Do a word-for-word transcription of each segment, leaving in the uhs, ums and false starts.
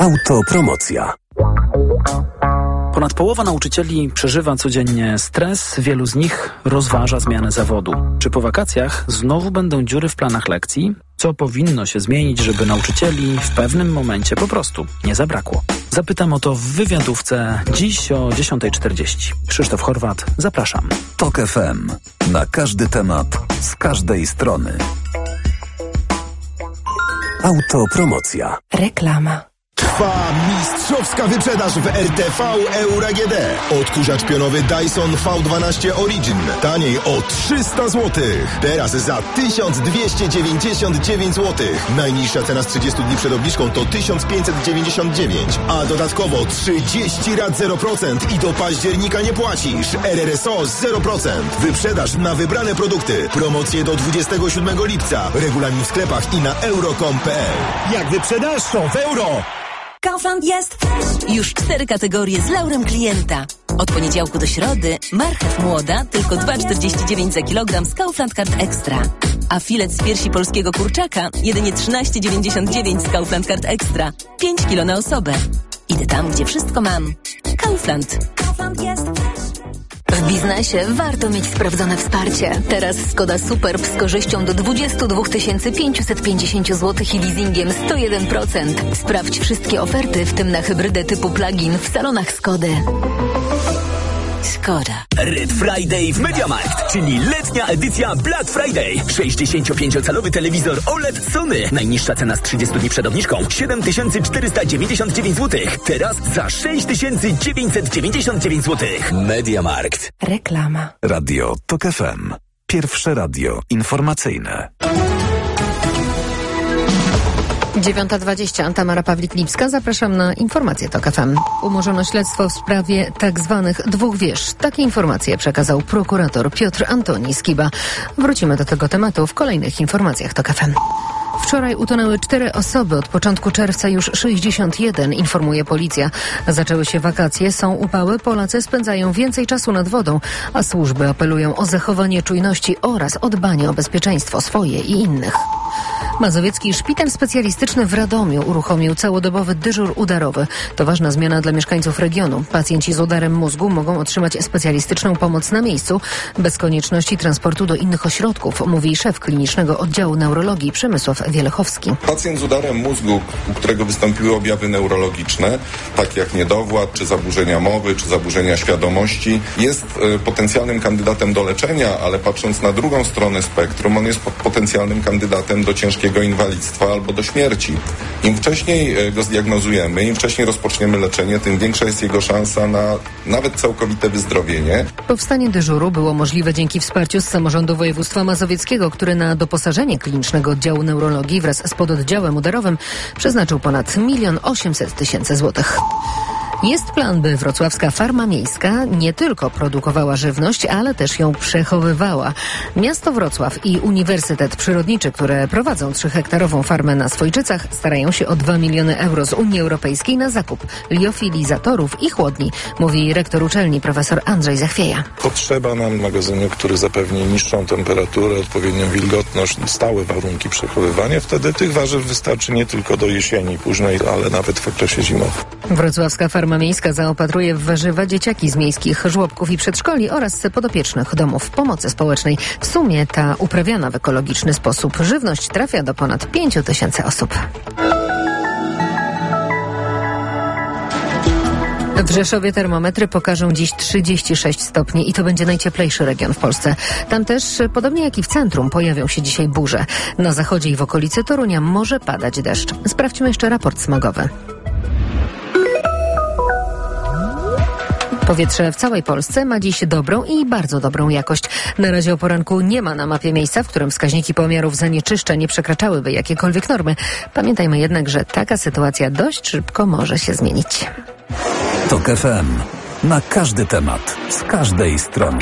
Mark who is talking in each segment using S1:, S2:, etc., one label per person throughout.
S1: Autopromocja.
S2: Ponad połowa nauczycieli przeżywa codziennie stres, wielu z nich rozważa zmianę zawodu. Czy po wakacjach znowu będą dziury w planach lekcji? Co powinno się zmienić, żeby nauczycieli w pewnym momencie po prostu nie zabrakło? Zapytam o to w wywiadówce dziś o dziesiąta czterdzieści. Krzysztof Horwat, zapraszam.
S1: Tok F M. Na każdy temat, z każdej strony. Autopromocja.
S3: Reklama.
S4: Trwa mistrzowska wyprzedaż w R T V Euro A G D. Odkurzacz pionowy Dyson V dwanaście Origin. Taniej o trzysta złotych. Teraz za tysiąc dwieście dziewięćdziesiąt dziewięć złotych. Najniższa cena z trzydziestu dni przed obniżką to tysiąc pięćset dziewięćdziesiąt dziewięć. A dodatkowo trzydzieści rat zero procent i do października nie płacisz. R R S O zero procent. Wyprzedaż na wybrane produkty. Promocje do dwudziestego siódmego lipca. Regulamin w sklepach i na euro kropka com kropka p l. Jak wyprzedasz, to w euro!
S3: Kaufland jest już cztery kategorie z laurem klienta. Od poniedziałku do środy marchew młoda tylko dwa czterdzieści dziewięć za kilogram z Kaufland Card Extra. A filet z piersi polskiego kurczaka jedynie trzynaście dziewięćdziesiąt dziewięć z Kaufland Card Extra. pięć kilo na osobę. Idę tam, gdzie wszystko mam. Kaufland. Kaufland jest. W biznesie warto mieć sprawdzone wsparcie. Teraz Skoda Superb z korzyścią do dwadzieścia dwa tysiące pięćset pięćdziesiąt złotych i leasingiem sto jeden procent. Sprawdź wszystkie oferty, w tym na hybrydę typu plug-in w salonach Skody. Skoda.
S5: Red Friday w MediaMarkt, czyli letnia edycja Black Friday. sześćdziesięciopięciocalowy telewizor O L E D Sony. Najniższa cena z trzydziestu dni przed obniżką siedem tysięcy czterysta dziewięćdziesiąt dziewięć złotych. Teraz za sześć tysięcy dziewięćset dziewięćdziesiąt dziewięć złotych. MediaMarkt.
S3: Reklama.
S1: Radio Tok F M. Pierwsze radio informacyjne.
S6: dziewiąta dwadzieścia, Tamara Pawlik-Lipska. Zapraszam na informacje Tok F M. Umorzono śledztwo w sprawie tak zwanych dwóch wież. Takie informacje przekazał prokurator Piotr Antoni Skiba. Wrócimy do tego tematu w kolejnych informacjach Tok F M. Wczoraj utonęły cztery osoby, od początku czerwca już sześćdziesiąt jeden, informuje policja. Zaczęły się wakacje, są upały, Polacy spędzają więcej czasu nad wodą, a służby apelują o zachowanie czujności oraz o dbanie o bezpieczeństwo swoje i innych. Mazowiecki Szpital Specjalistyczny w Radomiu uruchomił całodobowy dyżur udarowy. To ważna zmiana dla mieszkańców regionu. Pacjenci z udarem mózgu mogą otrzymać specjalistyczną pomoc na miejscu, bez konieczności transportu do innych ośrodków, mówi szef klinicznego oddziału neurologii Przemysław Wielechowski.
S7: Pacjent z udarem mózgu, u którego wystąpiły objawy neurologiczne, takie jak niedowład, czy zaburzenia mowy, czy zaburzenia świadomości, jest y, potencjalnym kandydatem do leczenia, ale patrząc na drugą stronę spektrum, on jest potencjalnym kandydatem do ciężkiego inwalidztwa albo do śmierci. Im wcześniej go zdiagnozujemy, im wcześniej rozpoczniemy leczenie, tym większa jest jego szansa na nawet całkowite wyzdrowienie.
S6: Powstanie dyżuru było możliwe dzięki wsparciu z samorządu województwa mazowieckiego, który na doposażenie klinicznego oddziału neurologii wraz z pododdziałem udarowym przeznaczył ponad milion osiemset tysięcy złotych. Jest plan, by wrocławska farma miejska nie tylko produkowała żywność, ale też ją przechowywała. Miasto Wrocław i Uniwersytet Przyrodniczy, które prowadzą trzyhektarową farmę na Swojczycach, starają się o dwa miliony euro z Unii Europejskiej na zakup liofilizatorów i chłodni, mówi rektor uczelni profesor Andrzej Zachwieja.
S8: Potrzeba nam magazynu, który zapewni niższą temperaturę, odpowiednią wilgotność, stałe warunki przechowywania. Wtedy tych warzyw wystarczy nie tylko do jesieni późnej, ale nawet w okresie zimowym.
S6: Wrocławska farma miejska zaopatruje w warzywa dzieciaki z miejskich żłobków i przedszkoli oraz podopiecznych domów pomocy społecznej. W sumie ta uprawiana w ekologiczny sposób żywność trafia do ponad pięciu tysięcy osób. W Rzeszowie termometry pokażą dziś trzydzieści sześć stopni i to będzie najcieplejszy region w Polsce. Tam też, podobnie jak i w centrum, pojawią się dzisiaj burze. Na zachodzie i w okolicy Torunia może padać deszcz. Sprawdźmy jeszcze raport smogowy. Powietrze w całej Polsce ma dziś dobrą i bardzo dobrą jakość. Na razie o poranku nie ma na mapie miejsca, w którym wskaźniki pomiarów zanieczyszczeń nie przekraczałyby jakiekolwiek normy. Pamiętajmy jednak, że taka sytuacja dość szybko może się zmienić.
S1: Tok F M. Na każdy temat, z każdej strony.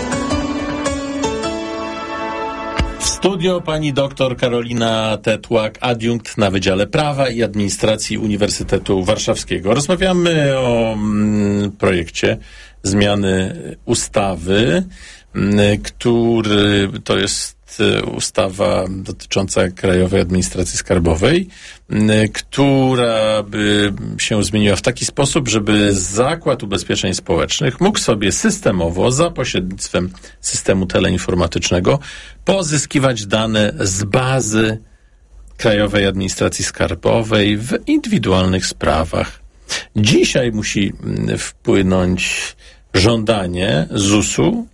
S9: W studio pani doktor Karolina Tetłak, adiunkt na Wydziale Prawa i Administracji Uniwersytetu Warszawskiego. Rozmawiamy o mm, projekcie zmiany ustawy, mm, który to jest jest ustawa dotycząca Krajowej Administracji Skarbowej, która by się zmieniła w taki sposób, żeby Zakład Ubezpieczeń Społecznych mógł sobie systemowo, za pośrednictwem systemu teleinformatycznego, pozyskiwać dane z bazy Krajowej Administracji Skarbowej w indywidualnych sprawach. Dzisiaj musi wpłynąć żądanie zusu,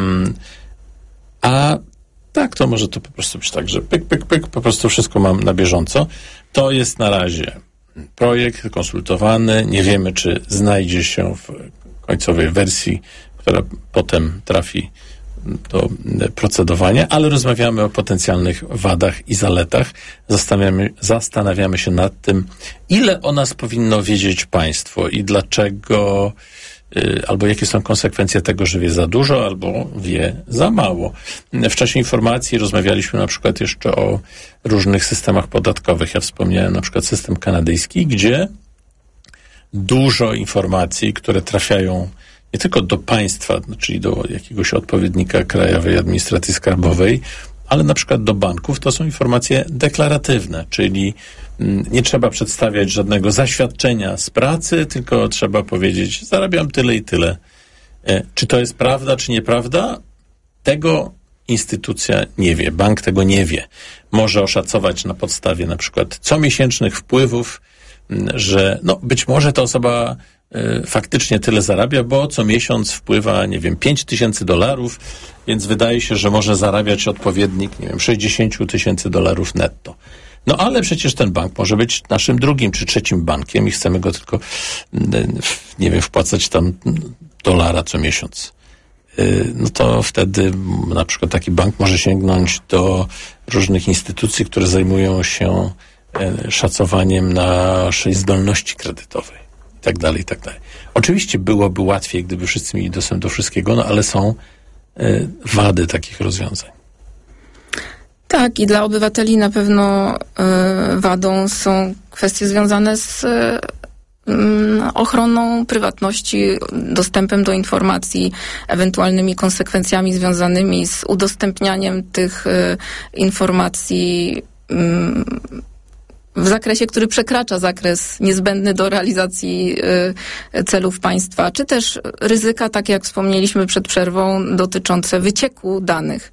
S9: a tak, to może to po prostu być tak, że pyk, pyk, pyk, po prostu wszystko mam na bieżąco. To jest na razie projekt konsultowany. Nie wiemy, czy znajdzie się w końcowej wersji, która potem trafi do procedowania, ale rozmawiamy o potencjalnych wadach i zaletach. Zastanawiamy, zastanawiamy się nad tym, ile o nas powinno wiedzieć państwo i dlaczego, albo jakie są konsekwencje tego, że wie za dużo, albo wie za mało. W czasie informacji rozmawialiśmy na przykład jeszcze o różnych systemach podatkowych. Ja wspomniałem na przykład system kanadyjski, gdzie dużo informacji, które trafiają nie tylko do państwa, czyli do jakiegoś odpowiednika Krajowej Administracji Skarbowej, ale na przykład do banków, to są informacje deklaratywne, czyli nie trzeba przedstawiać żadnego zaświadczenia z pracy, tylko trzeba powiedzieć, zarabiam tyle i tyle. Czy to jest prawda, czy nieprawda? Tego instytucja nie wie, bank tego nie wie. Może oszacować na podstawie na przykład comiesięcznych wpływów, że no być może ta osoba y, faktycznie tyle zarabia, bo co miesiąc wpływa, nie wiem, pięć tysięcy dolarów, więc wydaje się, że może zarabiać odpowiednik, nie wiem, sześćdziesiąt tysięcy dolarów netto. No ale przecież ten bank może być naszym drugim czy trzecim bankiem i chcemy go tylko, nie wiem, wpłacać tam dolara co miesiąc. No to wtedy na przykład taki bank może sięgnąć do różnych instytucji, które zajmują się szacowaniem naszej zdolności kredytowej i tak dalej, i tak dalej. Oczywiście byłoby łatwiej, gdyby wszyscy mieli dostęp do wszystkiego, no ale są wady takich rozwiązań.
S10: Tak, i dla obywateli na pewno y, wadą są kwestie związane z y, ochroną prywatności, dostępem do informacji, ewentualnymi konsekwencjami związanymi z udostępnianiem tych y, informacji y, w zakresie, który przekracza zakres niezbędny do realizacji y, celów państwa, czy też ryzyka, tak jak wspomnieliśmy przed przerwą, dotyczące wycieku danych.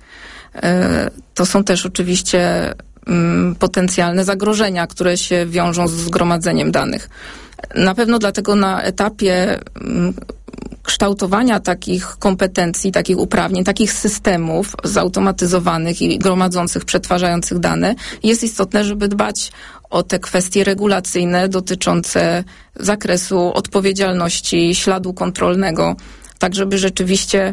S10: To są też oczywiście um, potencjalne zagrożenia, które się wiążą z zgromadzeniem danych. Na pewno dlatego na etapie um, kształtowania takich kompetencji, takich uprawnień, takich systemów zautomatyzowanych i gromadzących, przetwarzających dane, jest istotne, żeby dbać o te kwestie regulacyjne dotyczące zakresu odpowiedzialności, śladu kontrolnego, tak żeby rzeczywiście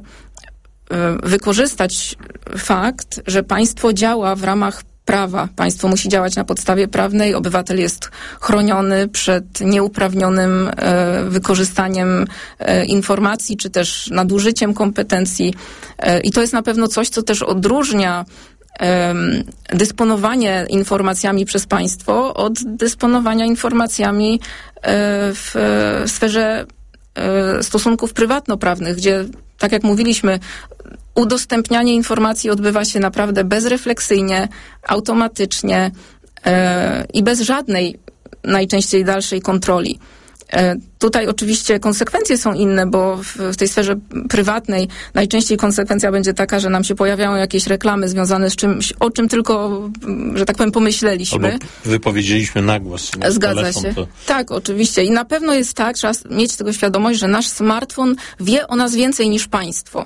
S10: wykorzystać fakt, że państwo działa w ramach prawa. Państwo musi działać na podstawie prawnej. Obywatel jest chroniony przed nieuprawnionym e, wykorzystaniem e, informacji, czy też nadużyciem kompetencji. E, I to jest na pewno coś, co też odróżnia e, dysponowanie informacjami przez państwo od dysponowania informacjami e, w e, sferze e, stosunków prywatnoprawnych, gdzie, tak jak mówiliśmy, udostępnianie informacji odbywa się naprawdę bezrefleksyjnie, automatycznie e, i bez żadnej najczęściej dalszej kontroli. E, tutaj oczywiście konsekwencje są inne, bo w, w tej sferze prywatnej najczęściej konsekwencja będzie taka, że nam się pojawiają jakieś reklamy związane z czymś, o czym tylko, że tak powiem, pomyśleliśmy.
S9: Albo wypowiedzieliśmy na głos.
S10: Zgadza
S9: telefon,
S10: się.
S9: To...
S10: Tak, oczywiście. I na pewno jest tak, trzeba mieć tego świadomość, że nasz smartfon wie o nas więcej niż państwo.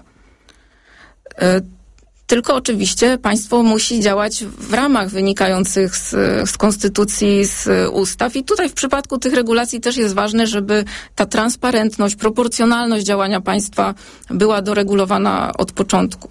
S10: Tylko oczywiście państwo musi działać w ramach wynikających z, z konstytucji, z ustaw i tutaj w przypadku tych regulacji też jest ważne, żeby ta transparentność, proporcjonalność działania państwa była doregulowana od początku.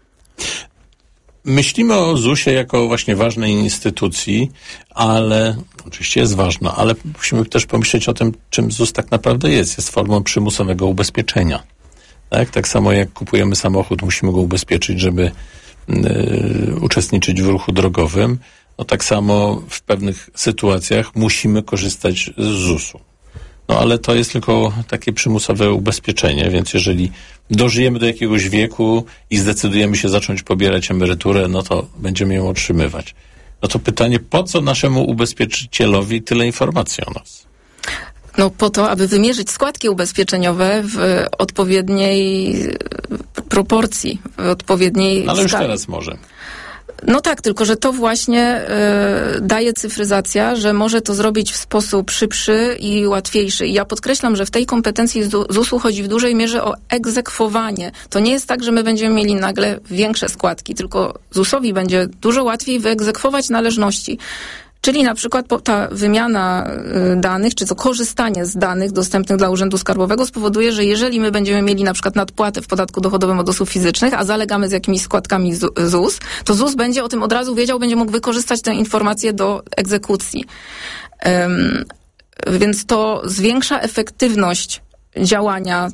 S9: Myślimy o zusie jako właśnie ważnej instytucji, ale oczywiście jest ważna, ale musimy też pomyśleć o tym, czym Z U S tak naprawdę jest. Jest formą przymusowego ubezpieczenia. Tak, tak samo jak kupujemy samochód, musimy go ubezpieczyć, żeby y, uczestniczyć w ruchu drogowym. No tak samo w pewnych sytuacjach musimy korzystać z zusu. No ale to jest tylko takie przymusowe ubezpieczenie, więc jeżeli dożyjemy do jakiegoś wieku i zdecydujemy się zacząć pobierać emeryturę, no to będziemy ją otrzymywać. No to pytanie, po co naszemu ubezpieczycielowi tyle informacji o nas?
S10: No po to, aby wymierzyć składki ubezpieczeniowe w odpowiedniej proporcji, w odpowiedniej
S9: no, ale już
S10: skali.
S9: teraz może.
S10: No tak, tylko że to właśnie y, daje cyfryzacja, że może to zrobić w sposób szybszy i łatwiejszy. I ja podkreślam, że w tej kompetencji z u chodzi w dużej mierze o egzekwowanie. To nie jest tak, że my będziemy mieli nagle większe składki, tylko z u sowi będzie dużo łatwiej wyegzekwować należności. Czyli na przykład ta wymiana danych, czy to korzystanie z danych dostępnych dla Urzędu Skarbowego spowoduje, że jeżeli my będziemy mieli na przykład nadpłatę w podatku dochodowym od osób fizycznych, a zalegamy z jakimiś składkami Z U S, to Z U S będzie o tym od razu wiedział, będzie mógł wykorzystać tę informację do egzekucji. Um, więc to zwiększa efektywność działania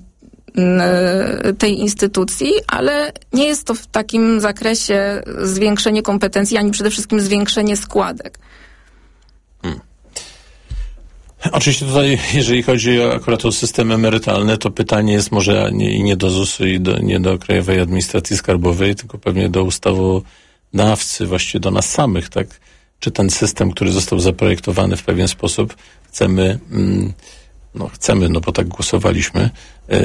S10: tej instytucji, ale nie jest to w takim zakresie zwiększenie kompetencji, ani przede wszystkim zwiększenie składek.
S9: Hmm. Oczywiście tutaj, jeżeli chodzi o, akurat o system emerytalny, to pytanie jest może nie, nie do Z U S-u i do, nie do Krajowej Administracji Skarbowej, tylko pewnie do ustawodawcy, właściwie do nas samych, tak? Czy ten system, który został zaprojektowany w pewien sposób, chcemy, mm, no chcemy, no bo tak głosowaliśmy, yy,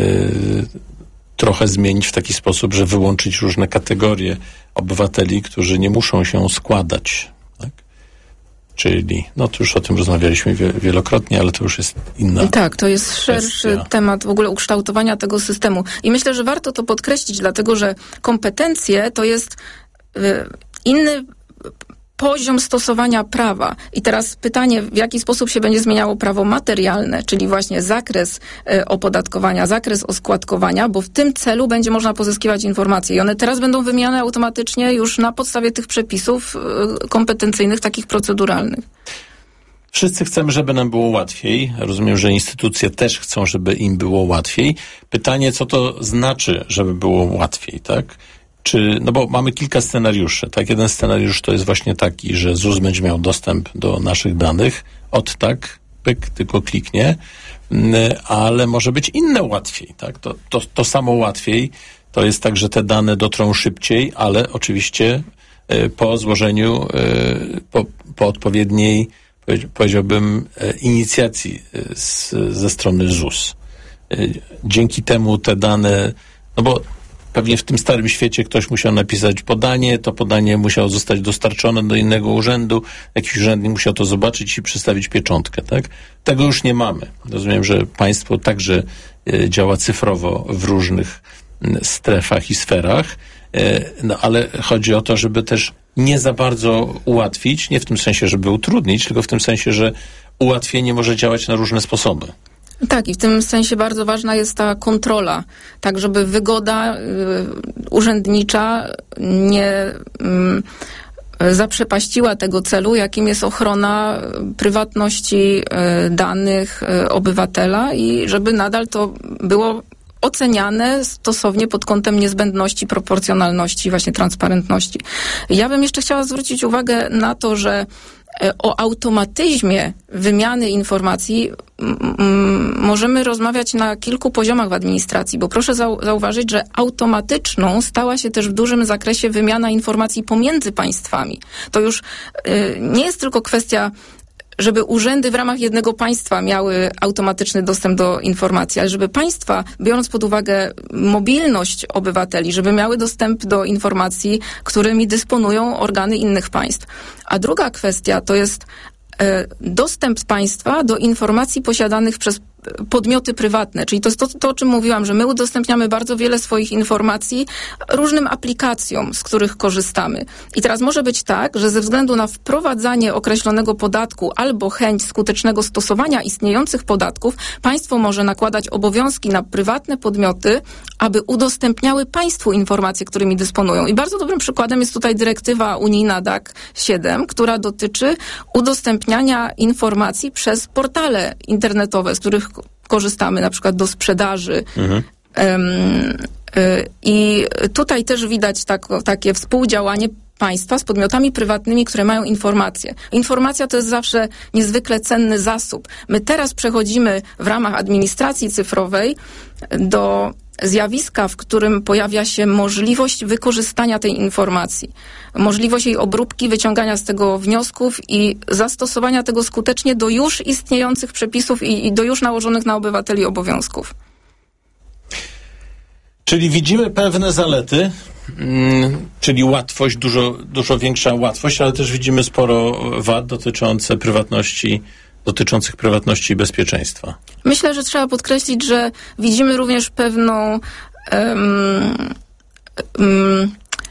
S9: trochę zmienić w taki sposób, że wyłączyć różne kategorie obywateli, którzy nie muszą się składać. Tak? Czyli, no to już o tym rozmawialiśmy wielokrotnie, ale to już jest inna
S10: Tak, to jest szerszy
S9: kwestia.
S10: Temat w ogóle ukształtowania tego systemu. I myślę, że warto to podkreślić, dlatego że kompetencje to jest y, inny poziom stosowania prawa. I teraz pytanie, w jaki sposób się będzie zmieniało prawo materialne, czyli właśnie zakres y, opodatkowania, zakres oskładkowania, bo w tym celu będzie można pozyskiwać informacje. I one teraz będą wymieniane automatycznie już na podstawie tych przepisów y, kompetencyjnych, takich proceduralnych.
S9: Wszyscy chcemy, żeby nam było łatwiej. Rozumiem, że instytucje też chcą, żeby im było łatwiej. Pytanie, co to znaczy, żeby było łatwiej, tak? Czy, no bo mamy kilka scenariuszy, tak? Jeden scenariusz to jest właśnie taki, że Z U S będzie miał dostęp do naszych danych, od tak, pyk, tylko kliknie, ale może być inne łatwiej, tak? To, to, to samo łatwiej to jest tak, że te dane dotrą szybciej, ale oczywiście po złożeniu, po, po odpowiedniej, powiedziałbym, inicjacji z, ze strony Z U S. Dzięki temu te dane, no bo pewnie w tym starym świecie ktoś musiał napisać podanie, to podanie musiało zostać dostarczone do innego urzędu, jakiś urzędnik musiał to zobaczyć i przystawić pieczątkę, tak? Tego już nie mamy. Rozumiem, że państwo także e, działa cyfrowo w różnych m, strefach i sferach, e, no ale chodzi o to, żeby też nie za bardzo ułatwić, nie w tym sensie, żeby utrudnić, tylko w tym sensie, że ułatwienie może działać na różne sposoby.
S10: Tak, i w tym sensie bardzo ważna jest ta kontrola, tak żeby wygoda y, urzędnicza nie y, zaprzepaściła tego celu, jakim jest ochrona prywatności y, danych y, obywatela i żeby nadal to było oceniane stosownie pod kątem niezbędności, proporcjonalności, właśnie transparentności. Ja bym jeszcze chciała zwrócić uwagę na to, że o automatyzmie wymiany informacji m, m, możemy rozmawiać na kilku poziomach w administracji, bo proszę zau- zauważyć, że automatyczną stała się też w dużym zakresie wymiana informacji pomiędzy państwami. To już y, nie jest tylko kwestia, żeby urzędy w ramach jednego państwa miały automatyczny dostęp do informacji, ale żeby państwa, biorąc pod uwagę mobilność obywateli, żeby miały dostęp do informacji, którymi dysponują organy innych państw. A druga kwestia to jest e, dostęp państwa do informacji posiadanych przez podmioty prywatne, czyli to jest to, to, o czym mówiłam, że my udostępniamy bardzo wiele swoich informacji różnym aplikacjom, z których korzystamy. I teraz może być tak, że ze względu na wprowadzanie określonego podatku albo chęć skutecznego stosowania istniejących podatków, państwo może nakładać obowiązki na prywatne podmioty, aby udostępniały państwu informacje, którymi dysponują. I bardzo dobrym przykładem jest tutaj dyrektywa unijna D A C siedem, która dotyczy udostępniania informacji przez portale internetowe, z których korzystamy na przykład do sprzedaży. Mhm. Um, y, I tutaj też widać tak, takie współdziałanie państwa z podmiotami prywatnymi, które mają informacje. Informacja to jest zawsze niezwykle cenny zasób. My teraz przechodzimy w ramach administracji cyfrowej do zjawiska, w którym pojawia się możliwość wykorzystania tej informacji, możliwość jej obróbki, wyciągania z tego wniosków i zastosowania tego skutecznie do już istniejących przepisów i, i do już nałożonych na obywateli obowiązków.
S9: Czyli widzimy pewne zalety, mm, czyli łatwość, dużo, dużo większa łatwość, ale też widzimy sporo wad dotyczące prywatności, dotyczących prywatności i bezpieczeństwa.
S10: Myślę, że trzeba podkreślić, że widzimy również pewną um, um,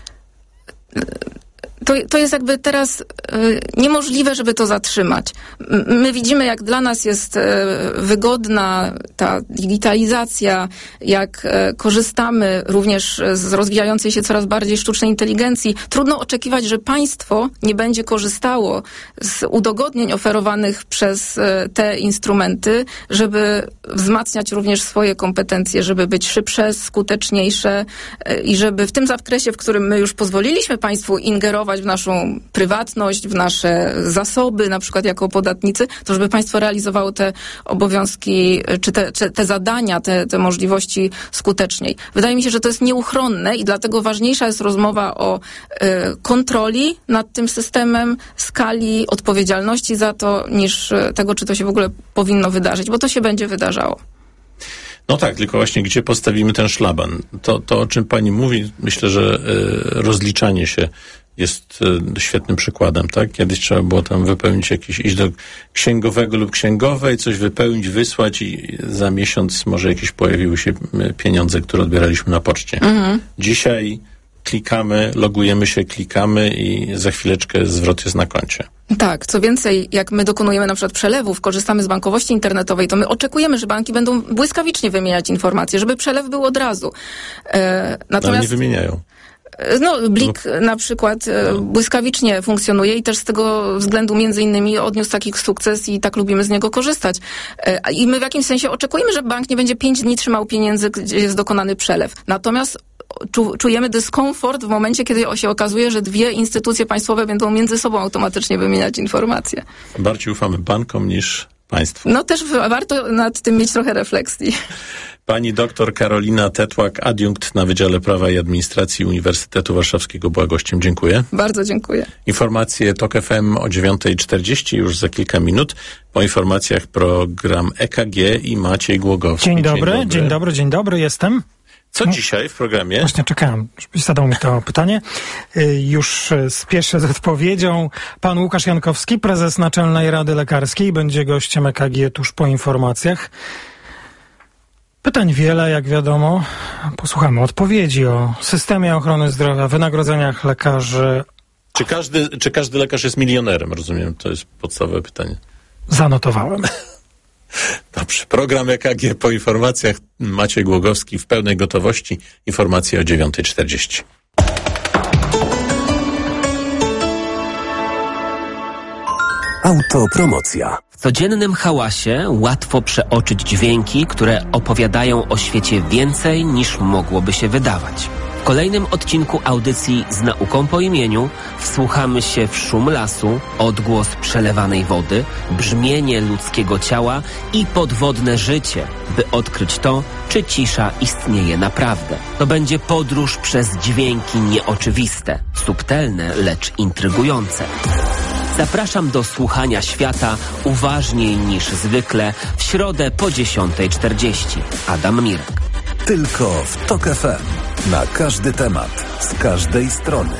S10: To, to jest jakby teraz y, niemożliwe, żeby to zatrzymać. My widzimy, jak dla nas jest y, wygodna ta digitalizacja, jak y, korzystamy również z rozwijającej się coraz bardziej sztucznej inteligencji. Trudno oczekiwać, że państwo nie będzie korzystało z udogodnień oferowanych przez y, te instrumenty, żeby wzmacniać również swoje kompetencje, żeby być szybsze, skuteczniejsze y, i żeby w tym zakresie, w którym my już pozwoliliśmy państwu ingerować w naszą prywatność, w nasze zasoby, na przykład jako podatnicy, to żeby państwo realizowało te obowiązki, czy te, czy te zadania, te, te możliwości skuteczniej. Wydaje mi się, że to jest nieuchronne i dlatego ważniejsza jest rozmowa o y, kontroli nad tym systemem, skali odpowiedzialności za to, niż y, tego, czy to się w ogóle powinno wydarzyć, bo to się będzie wydarzało.
S9: No tak, tylko właśnie gdzie postawimy ten szlaban? To, to o czym pani mówi, myślę, że y, rozliczanie się jest y, świetnym przykładem, tak? Kiedyś trzeba było tam wypełnić jakieś, iść do księgowego lub księgowej, coś wypełnić, wysłać i za miesiąc może jakieś pojawiły się pieniądze, które odbieraliśmy na poczcie. Mhm. Dzisiaj klikamy, logujemy się, klikamy i za chwileczkę zwrot jest na koncie.
S10: Tak, co więcej, jak my dokonujemy na przykład przelewów, korzystamy z bankowości internetowej, to my oczekujemy, że banki będą błyskawicznie wymieniać informacje, żeby przelew był od razu. E, natomiast...
S9: Ale nie wymieniają.
S10: No, Blik no. na przykład no. błyskawicznie funkcjonuje i też z tego względu między innymi odniósł taki sukces i tak lubimy z niego korzystać. I my w jakimś sensie oczekujemy, że bank nie będzie pięć dni trzymał pieniędzy, gdzie jest dokonany przelew. Natomiast czu, czujemy dyskomfort w momencie, kiedy się okazuje, że dwie instytucje państwowe będą między sobą automatycznie wymieniać informacje.
S9: Bardziej ufamy bankom niż państwu.
S10: No też warto nad tym mieć trochę refleksji.
S9: Pani doktor Karolina Tetłak, adiunkt na Wydziale Prawa i Administracji Uniwersytetu Warszawskiego, była gościem. Dziękuję.
S10: Bardzo dziękuję.
S9: Informacje TOK F M o dziewiąta czterdzieści już za kilka minut. Po informacjach program E K G i Maciej Głogowski.
S11: Dzień dobry, dzień dobry, dzień dobry, dzień dobry jestem.
S9: Co no, dzisiaj w programie?
S11: Właśnie czekałem, żebyś zadał mi to pytanie. Już spieszę z odpowiedzią. Pan Łukasz Jankowski, prezes Naczelnej Rady Lekarskiej, będzie gościem E K G tuż po informacjach. Pytań wiele, jak wiadomo. Posłuchamy odpowiedzi o systemie ochrony zdrowia, wynagrodzeniach lekarzy.
S9: Czy każdy, czy każdy lekarz jest milionerem? Rozumiem, to jest podstawowe pytanie.
S11: Zanotowałem.
S9: Dobrze. Program E K G po informacjach. Maciej Głogowski w pełnej gotowości. Informacje o dziewiąta czterdzieści.
S1: Autopromocja.
S12: W codziennym hałasie łatwo przeoczyć dźwięki, które opowiadają o świecie więcej niż mogłoby się wydawać. W kolejnym odcinku audycji Z nauką po imieniu wsłuchamy się w szum lasu, odgłos przelewanej wody, brzmienie ludzkiego ciała i podwodne życie, by odkryć to, czy cisza istnieje naprawdę. To będzie podróż przez dźwięki nieoczywiste, subtelne, lecz intrygujące. Zapraszam do słuchania świata uważniej niż zwykle w środę po dziesiąta czterdzieści. Adam Mirek.
S1: Tylko w TOK F M. Na każdy temat, z każdej strony.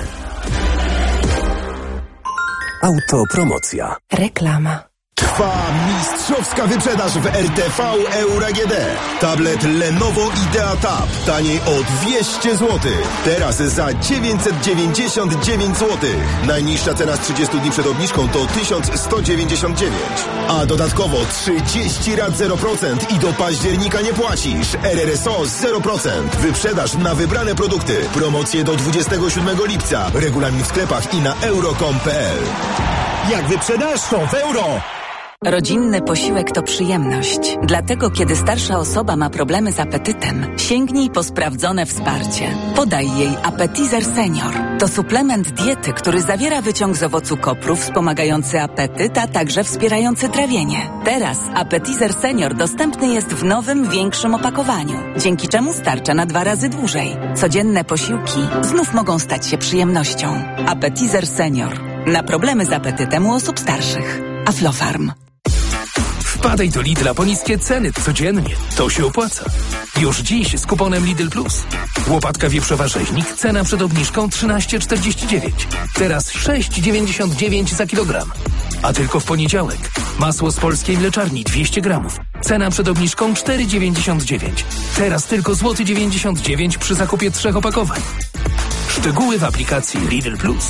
S1: Autopromocja.
S3: Reklama.
S4: Trwa mistrzowska wyprzedaż w R T V Euro A G D. Tablet Lenovo Idea Tab taniej o dwieście złotych. Teraz za dziewięćset dziewięćdziesiąt dziewięć złotych. Najniższa cena z trzydziestu dni przed obniżką to tysiąc sto dziewięćdziesiąt dziewięć. A dodatkowo trzydzieści rat zero procent i do października nie płacisz. R R S O zero procent. Wyprzedaż na wybrane produkty. Promocje do dwudziestego siódmego lipca. Regulamin w sklepach i na euro kropka com kropka p l. Jak wyprzedasz, to w euro!
S3: Rodzinny posiłek to przyjemność. Dlatego, kiedy starsza osoba ma problemy z apetytem, sięgnij po sprawdzone wsparcie. Podaj jej Appetizer Senior. To suplement diety, który zawiera wyciąg z owocu kopru wspomagający apetyt, a także wspierający trawienie. Teraz Appetizer Senior dostępny jest w nowym, większym opakowaniu, dzięki czemu starcza na dwa razy dłużej. Codzienne posiłki znów mogą stać się przyjemnością. Appetizer Senior. Na problemy z apetytem u osób starszych. Aflofarm.
S13: Wpadaj do Lidla po niskie ceny codziennie. To się opłaca. Już dziś z kuponem Lidl Plus. Łopatka wieprzowa rzeźnik, cena przed obniżką trzynaście czterdzieści dziewięć. Teraz sześć dziewięćdziesiąt dziewięć za kilogram. A tylko w poniedziałek. Masło z polskiej mleczarni dwieście gramów. Cena przed obniżką cztery dziewięćdziesiąt dziewięć. Teraz tylko złoty dziewięćdziesiąt dziewięć przy zakupie trzech opakowań. Szczegóły w aplikacji Lidl Plus.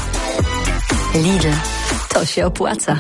S14: Lidl. To się opłaca.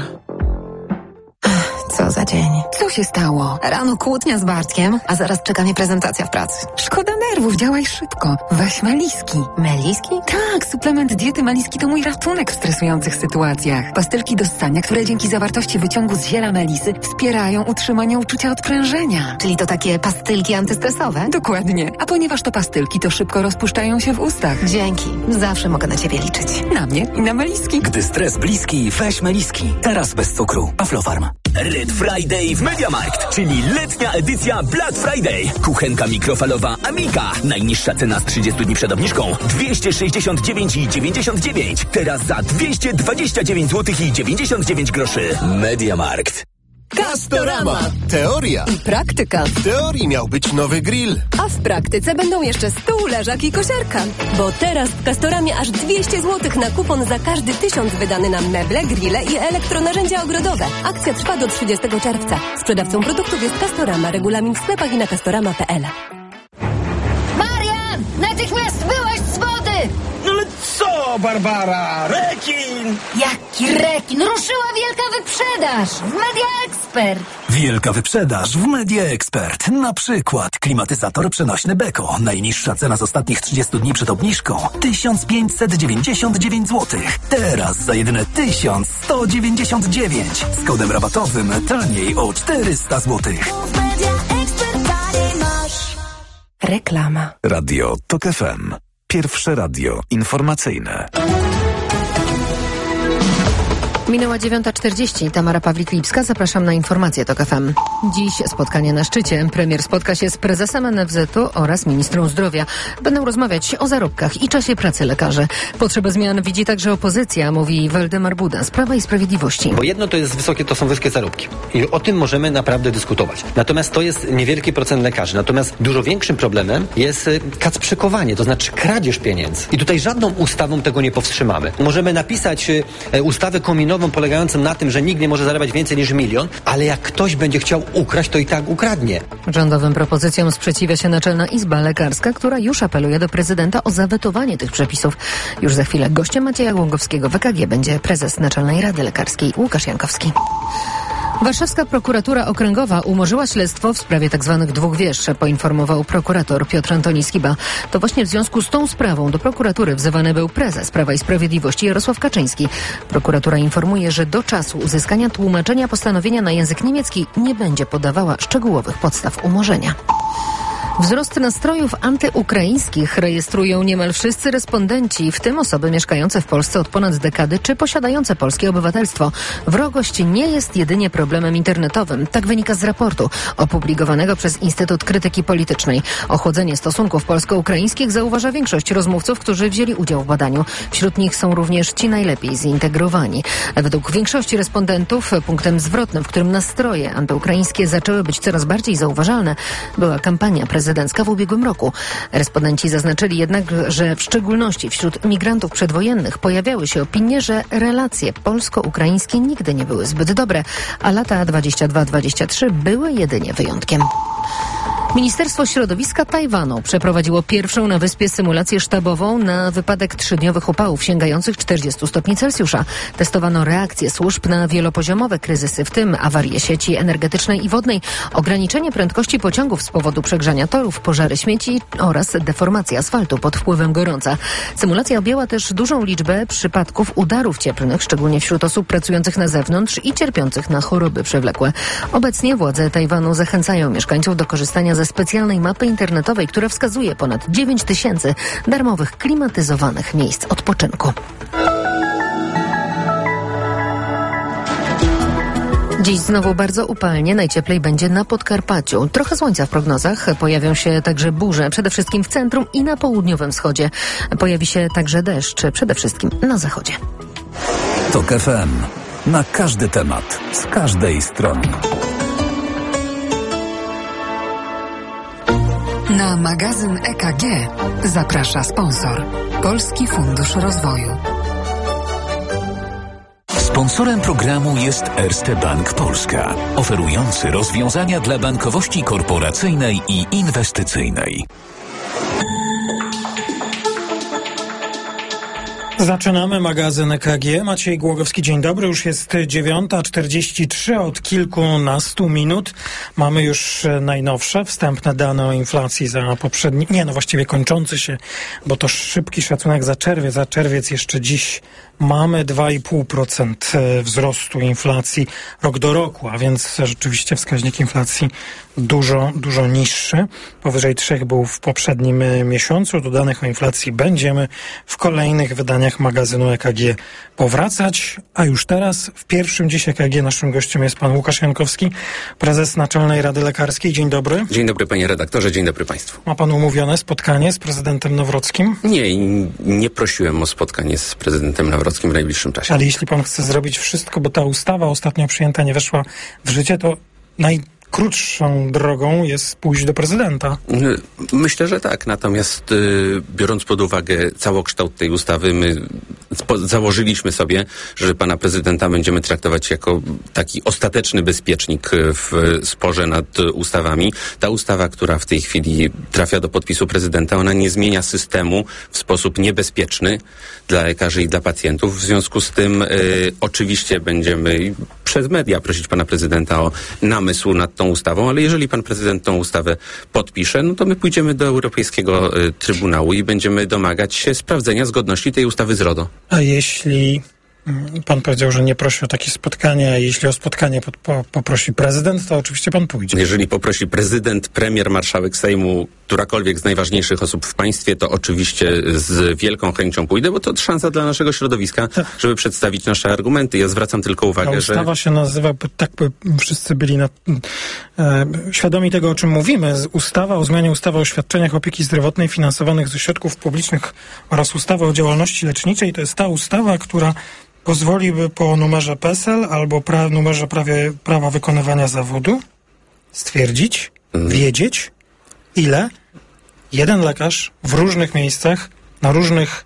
S14: Co za dzień. Co się stało? Rano kłótnia z Bartkiem, a zaraz czeka mnie prezentacja w pracy. Szkoda nerwów, działaj szybko. Weź Meliski. Meliski? Tak, suplement diety Meliski to mój ratunek w stresujących sytuacjach. Pastylki do ssania, które dzięki zawartości wyciągu z ziela melisy wspierają utrzymanie uczucia odprężenia. Czyli to takie pastylki antystresowe? Dokładnie. A ponieważ to pastylki, to szybko rozpuszczają się w ustach. Dzięki. Zawsze mogę na ciebie liczyć. Na mnie i na Meliski.
S1: Gdy stres bliski, weź Meliski. Teraz bez cukru. Aflofarm.
S5: Red Friday w MediaMarkt, czyli letnia edycja Black Friday. Kuchenka mikrofalowa Amiga. Najniższa cena z trzydziestu dni przed obniżką dwieście sześćdziesiąt dziewięć i dziewięćdziesiąt dziewięć. Teraz za dwieście dwadzieścia dziewięć złotych i dziewięćdziesiąt dziewięć groszy. MediaMarkt.
S15: Castorama. Teoria
S16: i praktyka.
S15: W teorii miał być nowy grill,
S16: a w praktyce będą jeszcze stół, leżak i kosiarka. Bo teraz w Castoramie aż dwieście złotych na kupon za każdy tysiąc wydany na meble, grille i elektronarzędzia ogrodowe. Akcja trwa do trzydziestego czerwca. Sprzedawcą produktów jest Castorama. Regulamin w sklepach i na castorama kropka p l.
S17: Marian! Natychmiast wyłaź z wody!
S18: No ale co, Barbara? Rekin!
S17: Jaki rekin? Ruszyła wielka wyprzedaż w Media Expert.
S1: Wielka wyprzedaż w Media Expert. Na przykład klimatyzator przenośny Beko. Najniższa cena z ostatnich trzydziestu dni przed obniżką tysiąc pięćset dziewięćdziesiąt dziewięć złotych. Teraz za jedyne tysiąc sto dziewięćdziesiąt dziewięć. Z kodem rabatowym taniej o czterysta złotych.
S16: Reklama.
S1: Radio Tok F M. Pierwsze radio informacyjne.
S6: Minęła dziewiąta czterdzieści. Tamara Pawlik-Lipska. Zapraszam na informacje Tok F M. Dziś spotkanie na szczycie. Premier spotka się z prezesem N F Z u oraz ministrą zdrowia. Będą rozmawiać o zarobkach i czasie pracy lekarzy. Potrzebę zmian widzi także opozycja, mówi Waldemar Buda z Prawa i Sprawiedliwości.
S19: Bo jedno to jest wysokie, to są wysokie zarobki. I o tym możemy naprawdę dyskutować. Natomiast to jest niewielki procent lekarzy. Natomiast dużo większym problemem jest kacprzykowanie, to znaczy kradzież pieniędzy. I tutaj żadną ustawą tego nie powstrzymamy. Możemy napisać ustawę kominową polegającą na tym, że nikt nie może zarabiać więcej niż milion, ale jak ktoś będzie chciał ukraść, to i tak ukradnie.
S6: Rządowym propozycjom sprzeciwia się Naczelna Izba Lekarska, która już apeluje do prezydenta o zawetowanie tych przepisów. Już za chwilę gościem Macieja Łągowskiego w E K G będzie prezes Naczelnej Rady Lekarskiej Łukasz Jankowski. Warszawska prokuratura okręgowa umorzyła śledztwo w sprawie tzw. dwóch wież, poinformował prokurator Piotr Antoni Skiba. To właśnie w związku z tą sprawą do prokuratury wzywany był prezes Prawa i Sprawiedliwości Jarosław Kaczyński. Prokuratura informuje, że do czasu uzyskania tłumaczenia postanowienia na język niemiecki nie będzie podawała szczegółowych podstaw umorzenia. Wzrost nastrojów antyukraińskich rejestrują niemal wszyscy respondenci, w tym osoby mieszkające w Polsce od ponad dekady czy posiadające polskie obywatelstwo. Wrogość nie jest jedynie problemem internetowym. Tak wynika z raportu opublikowanego przez Instytut Krytyki Politycznej. Ochłodzenie stosunków polsko-ukraińskich zauważa większość rozmówców, którzy wzięli udział w badaniu. Wśród nich są również ci najlepiej zintegrowani. Według większości respondentów punktem zwrotnym, w którym nastroje antyukraińskie zaczęły być coraz bardziej zauważalne, była kampania prezydencka w ubiegłym roku. Respondenci zaznaczyli jednak, że w szczególności wśród migrantów przedwojennych pojawiały się opinie, że relacje polsko-ukraińskie nigdy nie były zbyt dobre, a lata dwadzieścia dwa dwadzieścia trzy były jedynie wyjątkiem. Ministerstwo Środowiska Tajwanu przeprowadziło pierwszą na wyspie symulację sztabową na wypadek trzydniowych upałów sięgających czterdziestu stopni Celsjusza. Testowano reakcje służb na wielopoziomowe kryzysy, w tym awarię sieci energetycznej i wodnej, ograniczenie prędkości pociągów z powodu przegrzania torów, pożary śmieci oraz deformacja asfaltu pod wpływem gorąca. Symulacja objęła też dużą liczbę przypadków udarów cieplnych, szczególnie wśród osób pracujących na zewnątrz i cierpiących na choroby przewlekłe. Obecnie władze Tajwanu zachęcają mieszkańców do korzystania ze specjalnej mapy internetowej, która wskazuje ponad dziewięć tysięcy darmowych, klimatyzowanych miejsc odpoczynku. Dziś znowu bardzo upalnie, najcieplej będzie na Podkarpaciu. Trochę słońca w prognozach, pojawią się także burze, przede wszystkim w centrum i na południowym wschodzie. Pojawi się także deszcz, przede wszystkim na zachodzie.
S1: TOK F M. Na każdy temat, z każdej strony.
S14: Na magazyn E K G zaprasza sponsor Polski Fundusz Rozwoju.
S20: Sponsorem programu jest Erste Bank Polska, oferujący rozwiązania dla bankowości korporacyjnej i inwestycyjnej.
S11: Zaczynamy magazyn E K G. Maciej Głogowski, dzień dobry. Już jest dziewiąta czterdzieści trzy, od kilkunastu minut. Mamy już najnowsze, wstępne dane o inflacji za poprzedni, nie no właściwie kończący się, bo to szybki szacunek za czerwiec. Za czerwiec jeszcze dziś mamy dwa i pół procent wzrostu inflacji rok do roku, a więc rzeczywiście wskaźnik inflacji dużo, dużo niższy. Powyżej trzech był w poprzednim miesiącu. Do danych o inflacji będziemy w kolejnych wydaniach magazynu E K G powracać. A już teraz w pierwszym dziś E K G naszym gościem jest pan Łukasz Jankowski, prezes Naczelnej Rady Lekarskiej. Dzień dobry.
S21: Dzień dobry panie redaktorze, dzień dobry państwu.
S11: Ma pan umówione spotkanie z prezydentem Nawrockim?
S21: Nie, nie prosiłem o spotkanie z prezydentem Nawrockim w najbliższym czasie.
S11: Ale jeśli pan chce zrobić wszystko, bo ta ustawa ostatnio przyjęta nie weszła w życie, to naj krótszą drogą jest pójść do prezydenta.
S21: Myślę, że tak. Natomiast y, biorąc pod uwagę całokształt tej ustawy, my spo, założyliśmy sobie, że pana prezydenta będziemy traktować jako taki ostateczny bezpiecznik w sporze nad ustawami. Ta ustawa, która w tej chwili trafia do podpisu prezydenta, ona nie zmienia systemu w sposób niebezpieczny dla lekarzy i dla pacjentów. W związku z tym y, oczywiście będziemy przez media prosić pana prezydenta o namysł nad tą ustawą, ale jeżeli pan prezydent tą ustawę podpisze, no to my pójdziemy do Europejskiego y, Trybunału i będziemy domagać się sprawdzenia zgodności tej ustawy z RODO.
S11: A jeśli pan powiedział, że nie prosi o takie spotkanie, a jeśli o spotkanie pod, po, poprosi prezydent, to oczywiście pan pójdzie.
S21: Jeżeli poprosi prezydent, premier, marszałek Sejmu, którakolwiek z najważniejszych osób w państwie, to oczywiście z wielką chęcią pójdę, bo to szansa dla naszego środowiska, żeby przedstawić nasze argumenty. Ja zwracam tylko uwagę,
S11: Ta ustawa
S21: że...
S11: się nazywa, tak by wszyscy byli na, e, świadomi tego, o czym mówimy. Ustawa o zmianie ustawy o świadczeniach opieki zdrowotnej finansowanych ze środków publicznych oraz ustawy o działalności leczniczej. To jest ta ustawa, która pozwoliby po numerze P E S E L albo pra, numerze prawie, prawa wykonywania zawodu stwierdzić, mm. wiedzieć, ile jeden lekarz w różnych miejscach, na różnych